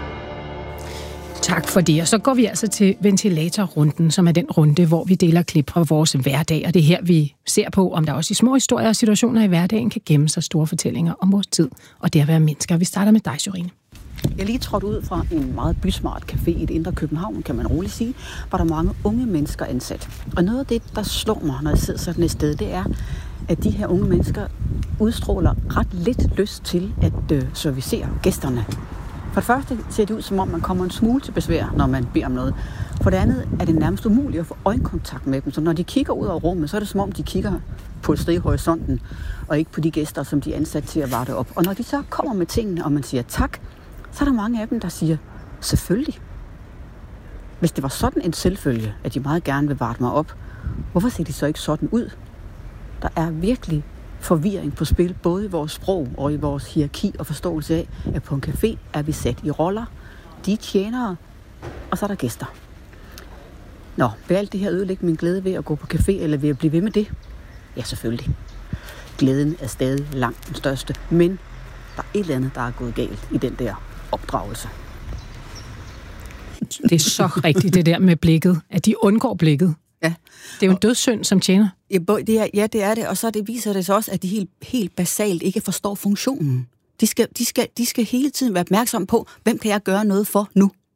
Tak for det. Og så går vi altså til ventilatorrunden, som er den runde, hvor vi deler klip fra vores hverdag. Og det er her, vi ser på, om der også i små historier og situationer i hverdagen kan gemme sig store fortællinger om vores tid. Og det at være mennesker. Vi starter med dig, Jorine. Jeg lige trådt ud fra en meget bysmart café i det indre København, kan man roligt sige, hvor der er mange unge mennesker ansat. Og noget af det, der slår mig, når jeg sidder sådan et sted, det er, at de her unge mennesker udstråler ret lidt lyst til at øh, servicere gæsterne. For det første ser det ud, som om man kommer en smule til besvær, når man beder om noget. For det andet er det nærmest umuligt at få øjenkontakt med dem. Så når de kigger ud over rummet, så er det som om, de kigger på et sted i horisonten, og ikke på de gæster, som de er ansat til at varte op. Og når de så kommer med tingene, og man siger tak, så er der mange af dem, der siger, selvfølgelig. Hvis det var sådan en selvfølge, at de meget gerne vil varte mig op, hvorfor ser de så ikke sådan ud? Der er virkelig forvirring på spil, både i vores sprog og i vores hierarki og forståelse af, at på en café er vi sat i roller, de er tjenere, og så er der gæster. Nå, vil alt det her ødelægge min glæde ved at gå på café, eller ved at blive ved med det? Ja, selvfølgelig. Glæden er stadig langt den største, men der er et eller andet, der er gået galt i den der opdragelse. Det er så rigtigt, det der med blikket, at de undgår blikket. Ja. Det er jo en dødssynd som tjener. Ja, det er, ja, det er det, og så det viser det så også, at de helt, helt basalt ikke forstår funktionen. De skal, de, skal, de skal hele tiden være opmærksomme på, hvem kan jeg gøre noget for nu?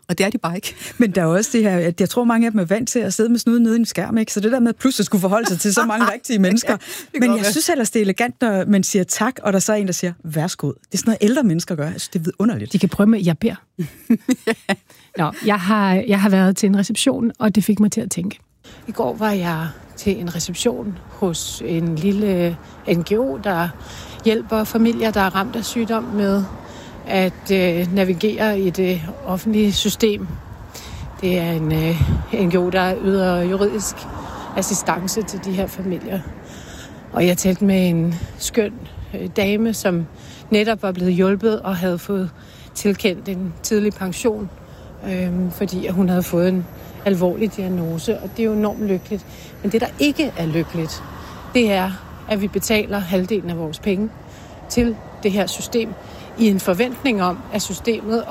Og det er de bare ikke. Men der er også det her, at jeg tror, mange af dem er vant til at sidde med snuden nede i en skærm, ikke? Så det der med at pludselig skulle forholde sig til så mange rigtige mennesker. Ja, men jeg være. synes ellers, det er elegant, når man siger tak, og der så er en, der siger, værsgo. Det er sådan noget, ældre mennesker gør. Jeg synes, det er vidunderligt. De kan prøve med, jeg beder. Nå, jeg har, jeg har været til en reception, og det fik mig til at tænke. I går var jeg til en reception hos en lille N G O, der hjælper familier, der er ramt af sygdom med at øh, navigere i det offentlige system. Det er en øh, N G O, der yder juridisk assistance til de her familier. Og jeg talte med en skøn øh, dame, som netop var blevet hjulpet og havde fået tilkendt en tidlig pension, øh, fordi hun havde fået en alvorlig diagnose, og det er jo enormt lykkeligt. Men det, der ikke er lykkeligt, det er, at vi betaler halvdelen af vores penge til det her system, i en forventning om, at systemet